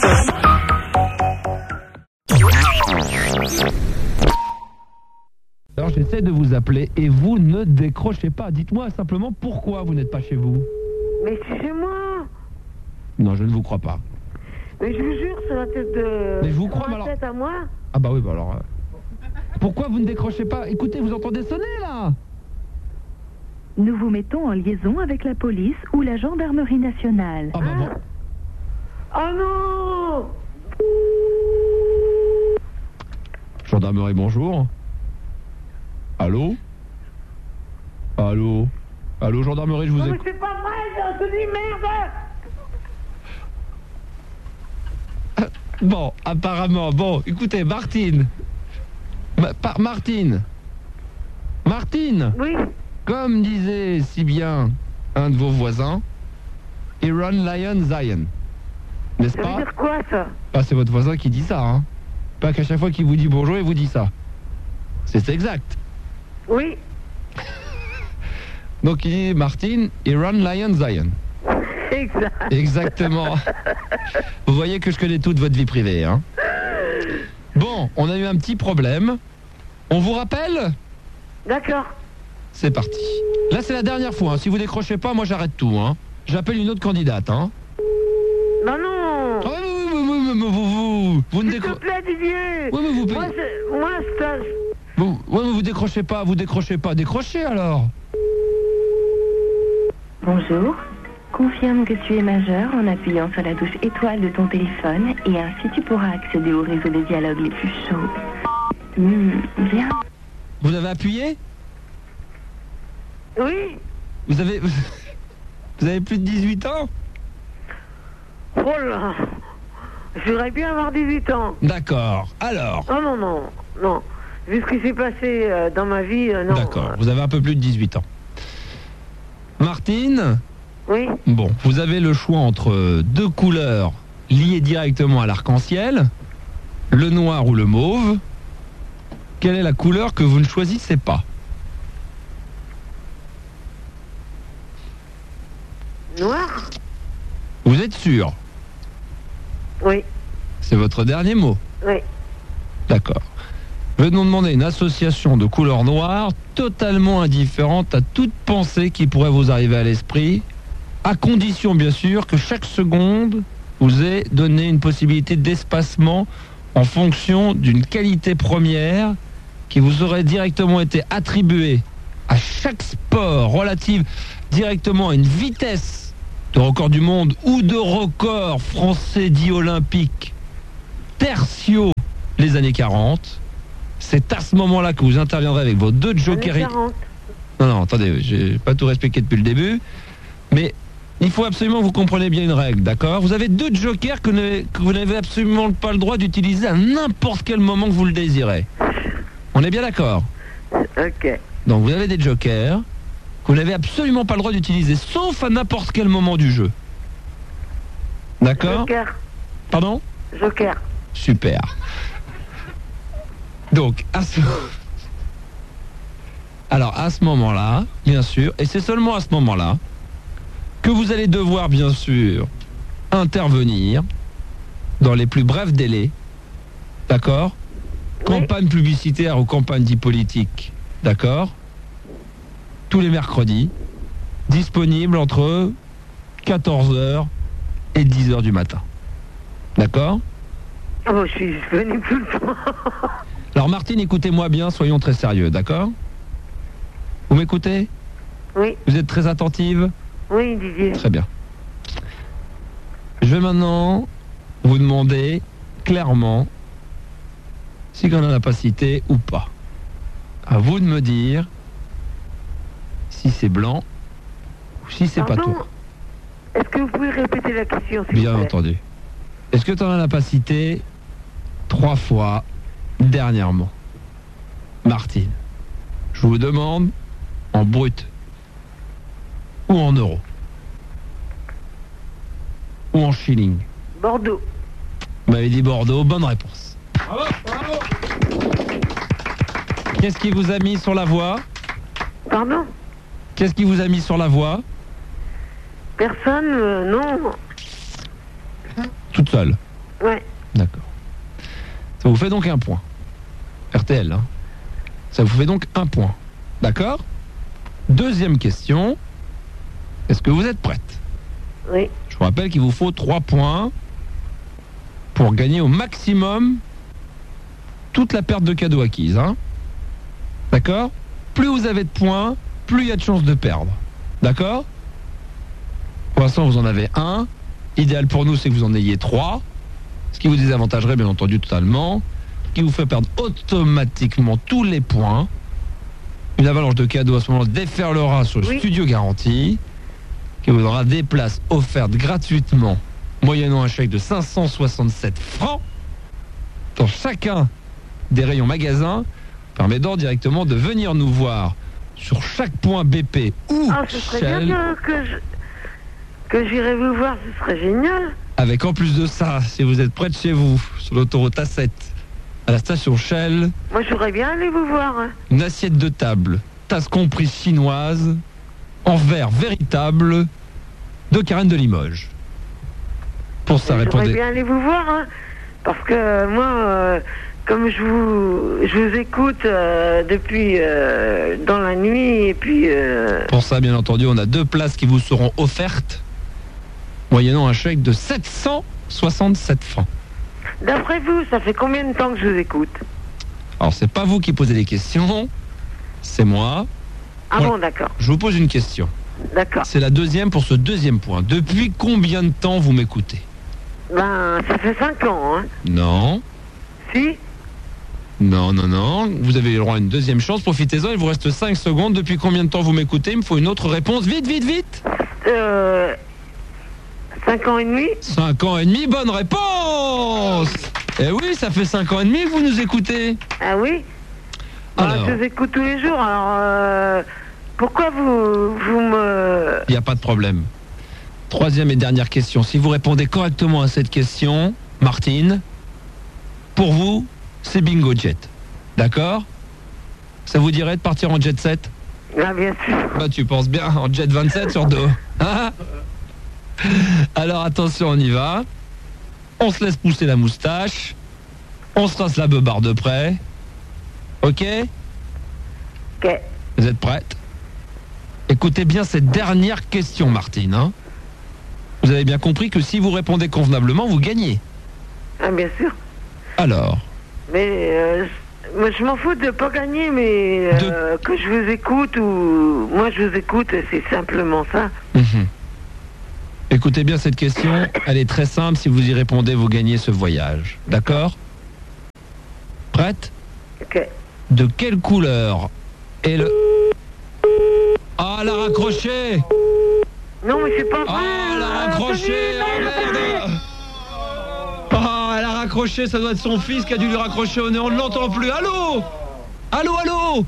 Alors j'essaie de vous appeler et vous ne décrochez pas. Dites-moi simplement pourquoi vous n'êtes pas chez vous. Mais c'est chez moi. Non, je ne vous crois pas. Mais je vous jure, sur la tête de. Mais je vous sur crois, la mais alors- tête à moi. Ah bah oui, bah alors... euh, Pourquoi vous ne décrochez pas? Écoutez, vous entendez sonner là? Nous vous mettons en liaison avec la police ou la gendarmerie nationale. Ah bah bon. Oh non. Gendarmerie, bonjour. Allô? Allô? Allô, gendarmerie, je vous Non, mais écoute. c'est pas vrai, j'ai entendu merde. Bon, apparemment, bon, écoutez, Martine. Ma- par- Martine. Martine. Oui. Comme disait si bien un de vos voisins, Iran Lion Zion. N'est-ce Ça pas? veut dire quoi, ça? Ah, c'est votre voisin qui dit ça, hein? Pas qu'à chaque fois qu'il vous dit bonjour, il vous dit ça. C'est exact. Oui. Donc il dit Martine, Iran Lion Zion. Exact. Exactement. Vous voyez que je connais toute votre vie privée, hein? Bon, on a eu un petit problème. On vous rappelle? D'accord. C'est parti. Là, c'est la dernière fois. Hein. Si vous décrochez pas, moi j'arrête tout. Hein. J'appelle une autre candidate. Hein. Non, non. Ah, oui, oui, oui, oui, oui, oui, vous, vous, vous ne S'il te décrochez plaît, Didier. Oui, mais vous Moi, payez. c'est- moi, ça. Vous, ouais, mais vous décrochez pas, vous décrochez pas. Décrochez alors. Bonjour. Confirme que tu es majeur en appuyant sur la touche étoile de ton téléphone et ainsi tu pourras accéder au réseau des dialogues les plus chauds. Hmm, bien. Vous avez appuyé? Oui. Vous avez. Vous avez plus de dix-huit ans? Oh là. J'aurais bien avoir dix-huit ans. D'accord. Alors. Oh non, non, non. Vu ce qui s'est passé euh, dans ma vie, euh, non. D'accord. Vous avez un peu plus de dix-huit ans. Martine, Oui. Bon, vous avez le choix entre deux couleurs liées directement à l'arc-en-ciel, le noir ou le mauve. Quelle est la couleur que vous ne choisissez pas? Noir. Vous êtes sûr? Oui. C'est votre dernier mot? Oui. D'accord. Je vais nous demander une association de couleur noire totalement indifférente à toute pensée qui pourrait vous arriver à l'esprit, à condition bien sûr que chaque seconde vous ait donné une possibilité d'espacement en fonction d'une qualité première qui vous aurait directement été attribuée à chaque sport relative directement à une vitesse de record du monde ou de record français dit olympique tertio les années quarante. C'est à ce moment-là que vous interviendrez avec vos deux jokers. Non, non, attendez, j'ai pas tout expliqué depuis le début. Mais il faut absolument que vous compreniez bien une règle, d'accord? Vous avez deux jokers que, ne, que vous n'avez absolument pas le droit d'utiliser à n'importe quel moment que vous le désirez. On est bien d'accord? Ok. Donc vous avez des jokers que vous n'avez absolument pas le droit d'utiliser, sauf à n'importe quel moment du jeu. D'accord? Joker. Pardon? Joker. Super. Donc, à ce... Alors, à ce moment-là, bien sûr, et c'est seulement à ce moment-là, que vous allez devoir, bien sûr, intervenir dans les plus brefs délais, d'accord? Oui. Campagne publicitaire ou campagne dite politique, d'accord? Tous les mercredis, disponible entre quatorze heures et dix heures du matin. D'accord? Oh, je suis disponible tout le temps. Alors Martine, écoutez-moi bien, soyons très sérieux, d'accord? Vous m'écoutez? Oui. Vous êtes très attentive? Oui, Didier. Très bien. Je vais maintenant vous demander clairement si on a la capacité ou pas. À vous de me dire si c'est blanc ou si c'est pas tout. Est-ce que vous pouvez répéter la question, s'il Bien vous plaît? entendu. Est-ce que tu en as la capacité trois fois dernièrement? Martine, je vous demande en brut ou en euros ou en shilling. Bordeaux. Vous m'avez dit Bordeaux, bonne réponse. Bravo, bravo. Qu'est-ce qui vous a mis sur la voie? Pardon? Qu'est-ce qui vous a mis sur la voie? Personne, euh, non. Toute seule? Ouais. D'accord. Ça vous fait donc un point. R T L, hein. Ça vous fait donc un point. D'accord? Deuxième question. Est-ce que vous êtes prête? Oui. Je vous rappelle qu'il vous faut trois points pour gagner au maximum toute la perte de cadeaux acquise, hein. D'accord? Plus vous avez de points, plus il y a de chances de perdre. D'accord? Pour l'instant, vous en avez un. Idéal pour nous, c'est que vous en ayez trois. Ce qui vous désavantagerait, bien entendu, totalement. Ce qui vous fait perdre automatiquement tous les points. Une avalanche de cadeaux, à ce moment-là, déferlera sur le oui. Studio Garantie, qui vous donnera des places offertes gratuitement, moyennant un chèque de cinq cent soixante-sept francs, dans chacun des rayons magasins, permettant directement de venir nous voir sur chaque point B P ou ah, ce serait Shell. Bien que, que, je, que j'irais vous voir, ce serait génial. Avec en plus de ça, si vous êtes près de chez vous, sur l'autoroute A sept, à la station Shell, moi j'aurais bien aller vous voir. Hein. Une assiette de table, tasse comprise chinoise, en verre véritable, de Karen de Limoges. Pour ça, répondez. J'aurais bien aller vous voir, hein, parce que euh, moi, euh, comme je vous, je vous écoute euh, depuis euh, dans la nuit, et puis... Euh... Pour ça, bien entendu, on a deux places qui vous seront offertes, moyennant un chèque de sept cent soixante-sept francs. D'après vous, ça fait combien de temps que je vous écoute? Alors, c'est pas vous qui posez les questions, c'est moi. Ah bon, d'accord. Je vous pose une question. D'accord. C'est la deuxième pour ce deuxième point. Depuis combien de temps vous m'écoutez? Ben, ça fait cinq ans, hein. Non. Si? Non, non, non. Vous avez le droit à une deuxième chance. Profitez-en. Il vous reste cinq secondes. Depuis combien de temps vous m'écoutez? Il me faut une autre réponse. Vite, vite, vite. Euh... cinq ans et demi? cinq ans et demi, bonne réponse. Eh oui, ça fait cinq ans et demi que vous nous écoutez. Ah oui? Alors... Ben, je vous écoute tous les jours, alors... Euh... Pourquoi vous, vous me... Il n'y a pas de problème. Troisième et dernière question. Si vous répondez correctement à cette question, Martine, pour vous, c'est bingo jet. D'accord? Ça vous dirait de partir en jet set? Ah, bien sûr. Bah, tu penses bien, en jet vingt-sept sur dos. Hein? Alors, attention, on y va. On se laisse pousser la moustache. On se trace la beubare de près. Ok? Ok. Vous êtes prête? Écoutez bien cette dernière question, Martine. Hein? Vous avez bien compris que si vous répondez convenablement, vous gagnez. Ah, bien sûr. Alors? Mais euh, moi, je m'en fous de pas gagner, mais euh, que je vous écoute ou... Moi, je vous écoute, c'est simplement ça. Mmh. Écoutez bien cette question. Elle est très simple. Si vous y répondez, vous gagnez ce voyage. D'accord? Prête? Ok. De quelle couleur est le... Ah, elle a raccroché! Non, mais c'est pas vrai! Ah, elle a raccroché! Oh, merde! Ah, elle a raccroché, ça doit être son fils qui a dû lui raccrocher au nez, on ne l'entend plus. Allô? Allô, allô?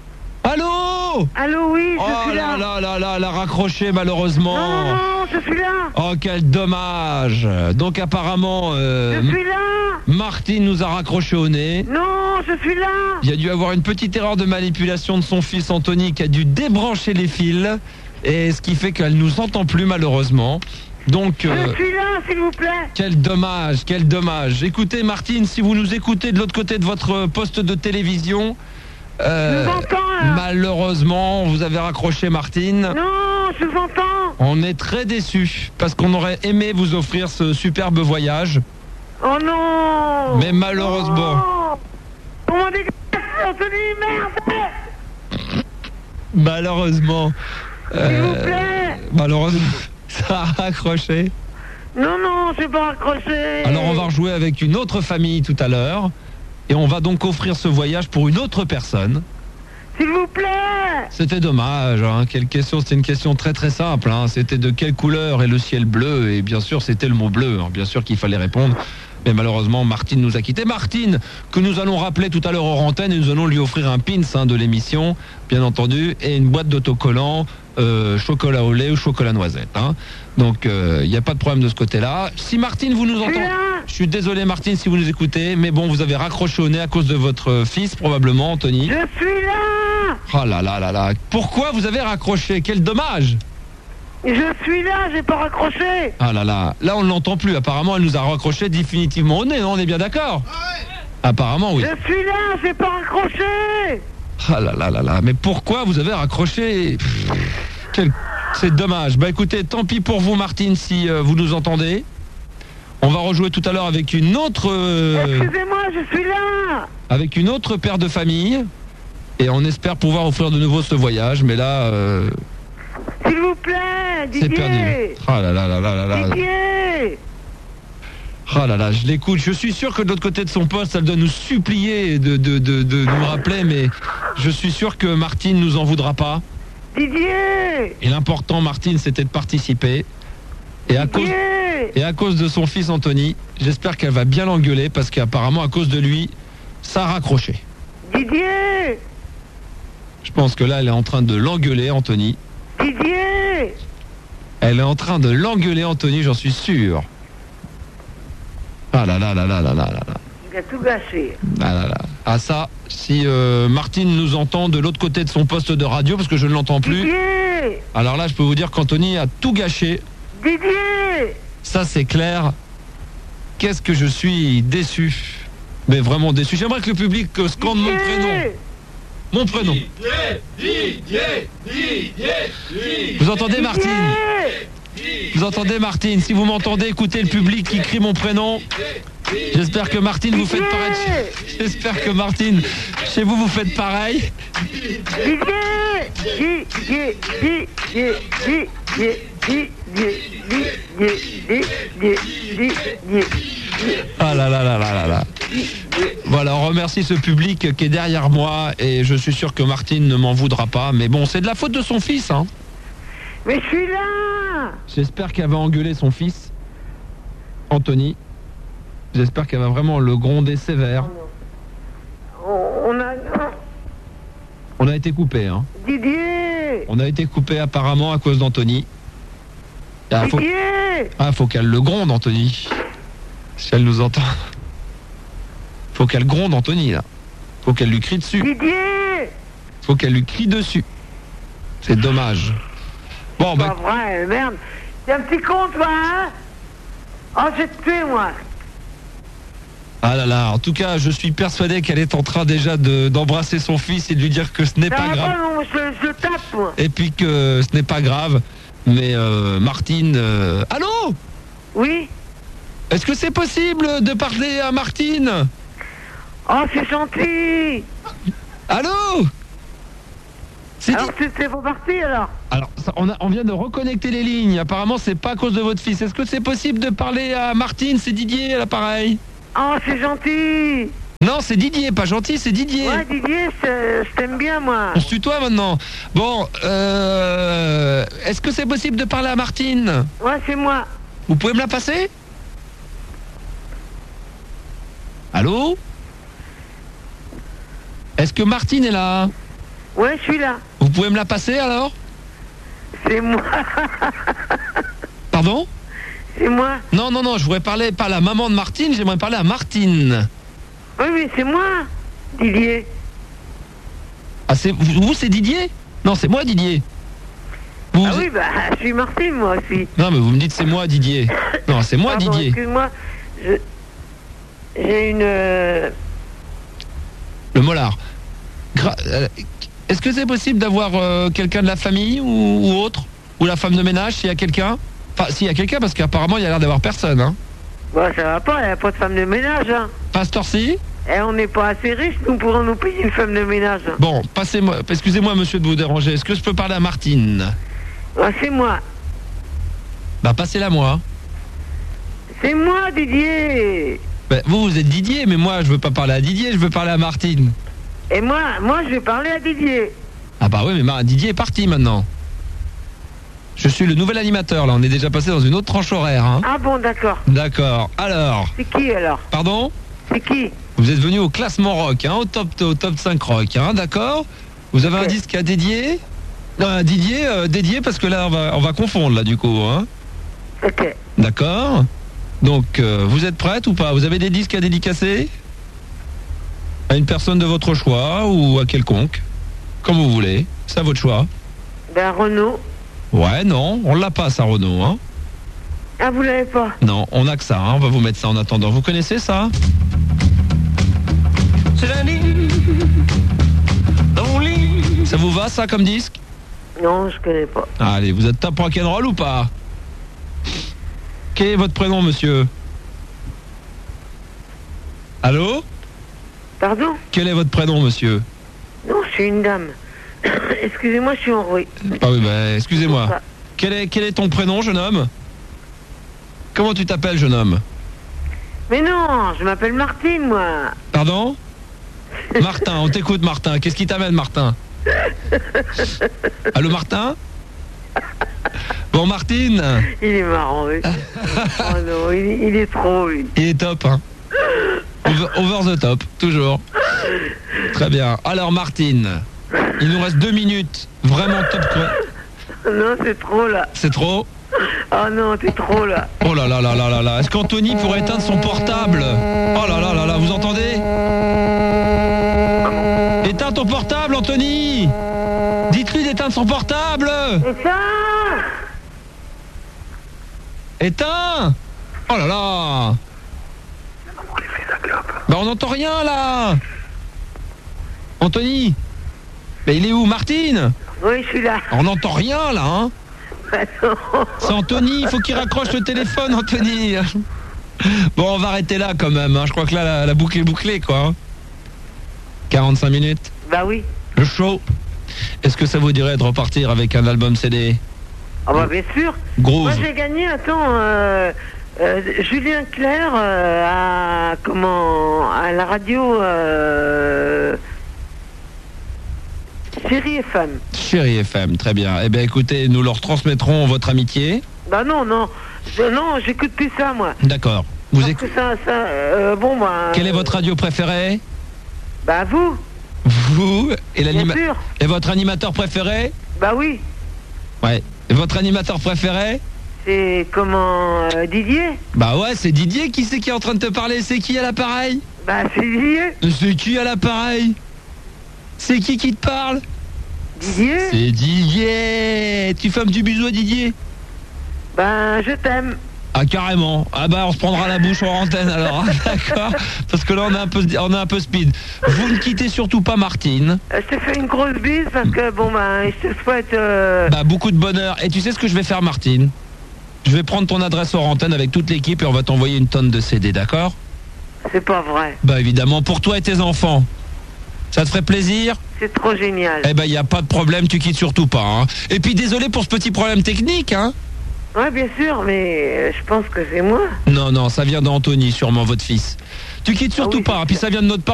Allô? Allô, oui, je oh suis là. Oh là là là là, elle a raccroché malheureusement. Non, non, non, je suis là. Oh, quel dommage. Donc apparemment... Euh, je suis là. Martine nous a raccroché au nez. Non, je suis là. Il y a dû avoir une petite erreur de manipulation de son fils Anthony qui a dû débrancher les fils. Et ce qui fait qu'elle nous entend plus malheureusement. Donc, euh, je suis là, s'il vous plaît. Quel dommage, quel dommage. Écoutez Martine, si vous nous écoutez de l'autre côté de votre poste de télévision, euh, je vous entends, là. Malheureusement, vous avez raccroché Martine. Non, je vous entends. On est très déçus parce qu'on aurait aimé vous offrir ce superbe voyage. Oh non. Mais malheureusement. Oh. Comment dégage, Anthony, merde. Malheureusement. S'il euh, vous plaît. Malheureusement, ça a raccroché. Non, non, c'est pas raccroché. Alors on va rejouer avec une autre famille tout à l'heure. Et on va donc offrir ce voyage pour une autre personne. S'il vous plaît. C'était dommage, hein. Quelle question? C'était une question très très simple, hein. C'était de quelle couleur est le ciel bleu? Et bien sûr c'était le mot bleu, hein. Bien sûr qu'il fallait répondre. Mais malheureusement Martine nous a quittés. Martine, que nous allons rappeler tout à l'heure hors antenne, et nous allons lui offrir un pins, hein, de l'émission, bien entendu, et une boîte d'autocollants, euh, chocolat au lait ou chocolat noisette, hein. Donc il euh, n'y a pas de problème de ce côté-là. Si Martine vous nous entendez, je suis désolé Martine si vous nous écoutez, mais bon, vous avez raccroché au nez à cause de votre fils probablement, Anthony. Je suis là. Oh là là là là. Pourquoi vous avez raccroché? Quel dommage. Je suis là, j'ai pas raccroché. Ah là là, là on ne l'entend plus. Apparemment elle nous a raccroché définitivement au nez, non? On est bien d'accord? Apparemment oui. Je suis là, j'ai pas raccroché. Ah là là là là, mais pourquoi vous avez raccroché? Quel... C'est dommage. Bah écoutez, tant pis pour vous Martine si euh, vous nous entendez. On va rejouer tout à l'heure avec une autre... Euh... Excusez-moi, je suis là. Avec une autre paire de famille. Et on espère pouvoir offrir de nouveau ce voyage, mais là... Euh... S'il vous plaît, Didier. C'est perdu. Ah là là là là là là. Didier. Ah là là, je l'écoute. Je suis sûr que de l'autre côté de son poste, elle doit nous supplier de, de, de, de nous rappeler, mais je suis sûr que Martine nous en voudra pas. Didier. Et l'important, Martine, c'était de participer. Et à, cause, et à cause de son fils Anthony, j'espère qu'elle va bien l'engueuler, parce qu'apparemment, à cause de lui, ça a raccroché. Didier. Je pense que là, elle est en train de l'engueuler, Anthony. Didier. Elle est en train de l'engueuler, Anthony, j'en suis sûr. Ah là là là là là là là là. Il a tout gâché. Ah là là. Ah ça, si euh, Martine nous entend de l'autre côté de son poste de radio, parce que je ne l'entends plus. Didier. Alors là, je peux vous dire qu'Anthony a tout gâché. Didier. Ça, c'est clair. Qu'est-ce que je suis déçu. Mais vraiment déçu. J'aimerais que le public scande mon prénom. Mon prénom. Didier, Didier, Didier, Didier. Vous entendez Martine? Vous entendez Martine? Si vous m'entendez, écoutez le public qui crie mon prénom. J'espère que Martine vous faites pareil. J'espère que Martine, chez vous, vous faites pareil. Ah là là là là là là. Voilà, on remercie ce public qui est derrière moi et je suis sûr que Martine ne m'en voudra pas. Mais bon, c'est de la faute de son fils, hein. Mais je suis là. J'espère qu'elle va engueuler son fils, Anthony. J'espère qu'elle va vraiment le gronder sévère. On a... On a été coupé, hein. Didier. On a été coupé apparemment à cause d'Anthony. Ah, faut... Didier ah, faut qu'elle le gronde, Anthony. Si elle nous entend. Faut qu'elle gronde, Anthony, là. Faut qu'elle lui crie dessus. Didier Faut qu'elle lui crie dessus. C'est dommage. Bon, bah... bah... Pas vrai, merde. T'es un petit con, toi, hein? Oh, je vais te tuer, moi. Ah là là, en tout cas, je suis persuadé qu'elle est en train déjà de, d'embrasser son fils et de lui dire que ce n'est Ça pas va grave. pas, non, je, je le tape, moi. Et puis que ce n'est pas grave. Mais euh, Martine... euh, Allô? Oui? Est-ce que c'est possible de parler à Martine? Oh, c'est gentil. Allô? C'est alors, c'est, c'est reparti, alors? Alors, ça, on, a, on vient de reconnecter les lignes. Apparemment, c'est pas à cause de votre fils. Est-ce que c'est possible de parler à Martine? C'est Didier, à l'appareil. Oh, c'est gentil. Non, c'est Didier, pas gentil, c'est Didier. Ouais, Didier, je t'aime bien, moi. On se tutoie maintenant. Bon, euh... est-ce que c'est possible de parler à Martine? Ouais, c'est moi. Vous pouvez me la passer? Allô? Est-ce que Martine est là? Ouais, je suis là. Vous pouvez me la passer, alors? C'est moi. Pardon? C'est moi. Non, non, non, je voudrais parler pas à la maman de Martine, j'aimerais parler à Martine. Oui, mais c'est moi, Didier. Ah, c'est vous, vous, c'est Didier? Non, c'est moi, Didier. Vous, ah vous... oui, bah, je suis Martine, moi aussi. Non, mais vous me dites c'est moi, Didier. Non, c'est moi, Pardon, Didier. Excuse-moi, je... j'ai une... Euh... Le molar. Gra... euh, Est-ce que c'est possible d'avoir euh, quelqu'un de la famille ou, ou autre? Ou la femme de ménage, s'il y a quelqu'un? Enfin, s'il y a quelqu'un, parce qu'apparemment, il y a l'air d'avoir personne, hein. Bah, ça va pas, il n'y a pas de femme de ménage, hein. Pasteur-ci? Eh, on n'est pas assez riches, nous pourrons nous payer une femme de ménage. Bon, passez-moi, excusez-moi, monsieur, de vous déranger. Est-ce que je peux parler à Martine? Ah, c'est moi. Bah, passez-la moi. C'est moi, Didier. Bah, vous, vous êtes Didier, mais moi, je veux pas parler à Didier, je veux parler à Martine. Et moi, moi, je vais parler à Didier. Ah bah oui, mais Mar- Didier est parti maintenant. Je suis le nouvel animateur, là. On est déjà passé dans une autre tranche horaire, hein. Ah bon, d'accord. D'accord. Alors... C'est qui, alors? Pardon? C'est qui? Vous êtes venu au classement rock, hein, au top, au top cinq rock, hein, d'accord? Vous avez okay. un disque à dédier? Non, un Didier, euh, dédié, parce que là, on va, on va confondre, là, du coup, hein. Ok. D'accord. Donc, euh, vous êtes prête ou pas? Vous avez des disques à dédicacer? À une personne de votre choix ou à quelconque? Comme vous voulez. C'est à votre choix. Ben, Renaud. Ouais, non, on l'a pas, ça, Renaud, hein. Ah, vous l'avez pas? Non, on a que ça, hein. On va vous mettre ça en attendant. Vous connaissez ça? Ça vous va, ça, comme disque? Non, je connais pas. Allez, vous êtes top rock'n'roll ou pas? Quel est votre prénom, monsieur? Allô? Pardon? Quel est votre prénom, monsieur? Non, je suis une dame. Excusez-moi, je suis en bruit. Ah oui, bah, excusez-moi. Quel est, quel est ton prénom, jeune homme? Comment tu t'appelles, jeune homme? Mais non, je m'appelle Martine, moi. Pardon? Martin, on t'écoute, Martin. Qu'est-ce qui t'amène, Martin? Allô, Martin? Bon, Martine. Il est marrant, oui. Oh non, il, il est trop, lui. Il est top, hein. Over, over the top, toujours. Très bien. Alors, Martine, il nous reste deux minutes. Vraiment top, quoi. Non, c'est trop, là. C'est trop? Oh non, t'es trop, là. Oh là là là là là là. Est-ce qu'Anthony pourrait éteindre son portable? Oh là là là là, vous entendez? Éteins ton portable, Anthony! Dites-lui d'éteindre son portable! Éteins! Éteins! Oh là là! Bah on n'entend rien là! Anthony! Mais il est où, Martine? Oui, je suis là. On n'entend rien là, hein? C'est Anthony, il faut qu'il raccroche le téléphone, Anthony. Bon, on va arrêter là quand même, hein. Je crois que là, la, la boucle est bouclée, quoi. Hein. quarante-cinq minutes. Bah oui. Le show. Est-ce que ça vous dirait de repartir avec un album C D? Ah bah bien sûr. Groove. Moi j'ai gagné, attends, euh, euh, Julien Clerc euh, à, comment, à la radio... Euh, Chérie F M. Chérie F M, très bien. Eh bien écoutez, nous leur transmettrons votre amitié. Bah non, non, je, non, j'écoute plus ça, moi. D'accord. Vous Parce éc... que ça, ça, euh, bon, bah... Quelle est votre radio préférée? Bah vous. Vous et l'animateur. Bien sûr. Et votre animateur préféré? Bah oui. Ouais. Et votre animateur préféré? C'est comment euh, Didier? Bah ouais, c'est Didier. Qui c'est qui est en train de te parler? C'est qui à l'appareil? Bah c'est Didier. C'est qui à l'appareil? C'est qui qui te parle? Didier? C'est Didier. Tu fais un petit bisou à Didier? Ben je t'aime. Ah carrément. Ah bah on se prendra la bouche en antenne alors. D'accord. Parce que là on est un peu on est un peu speed. Vous ne quittez surtout pas Martine. Euh, je te fais une grosse bise parce que bon ben je te souhaite. Euh... Bah beaucoup de bonheur. Et tu sais ce que je vais faire Martine? Je vais prendre ton adresse hors antenne avec toute l'équipe et on va t'envoyer une tonne de C D, d'accord? C'est pas vrai. Bah évidemment pour toi et tes enfants. Ça te ferait plaisir? C'est trop génial. Eh ben y a pas de problème, tu quittes surtout pas. Hein. Et puis désolé pour ce petit problème technique, hein. Ouais, bien sûr, mais euh, je pense que c'est moi. Non, non, ça vient d'Anthony, sûrement votre fils. Tu quittes surtout Ah oui, pas, hein, puis ça vient de notre part.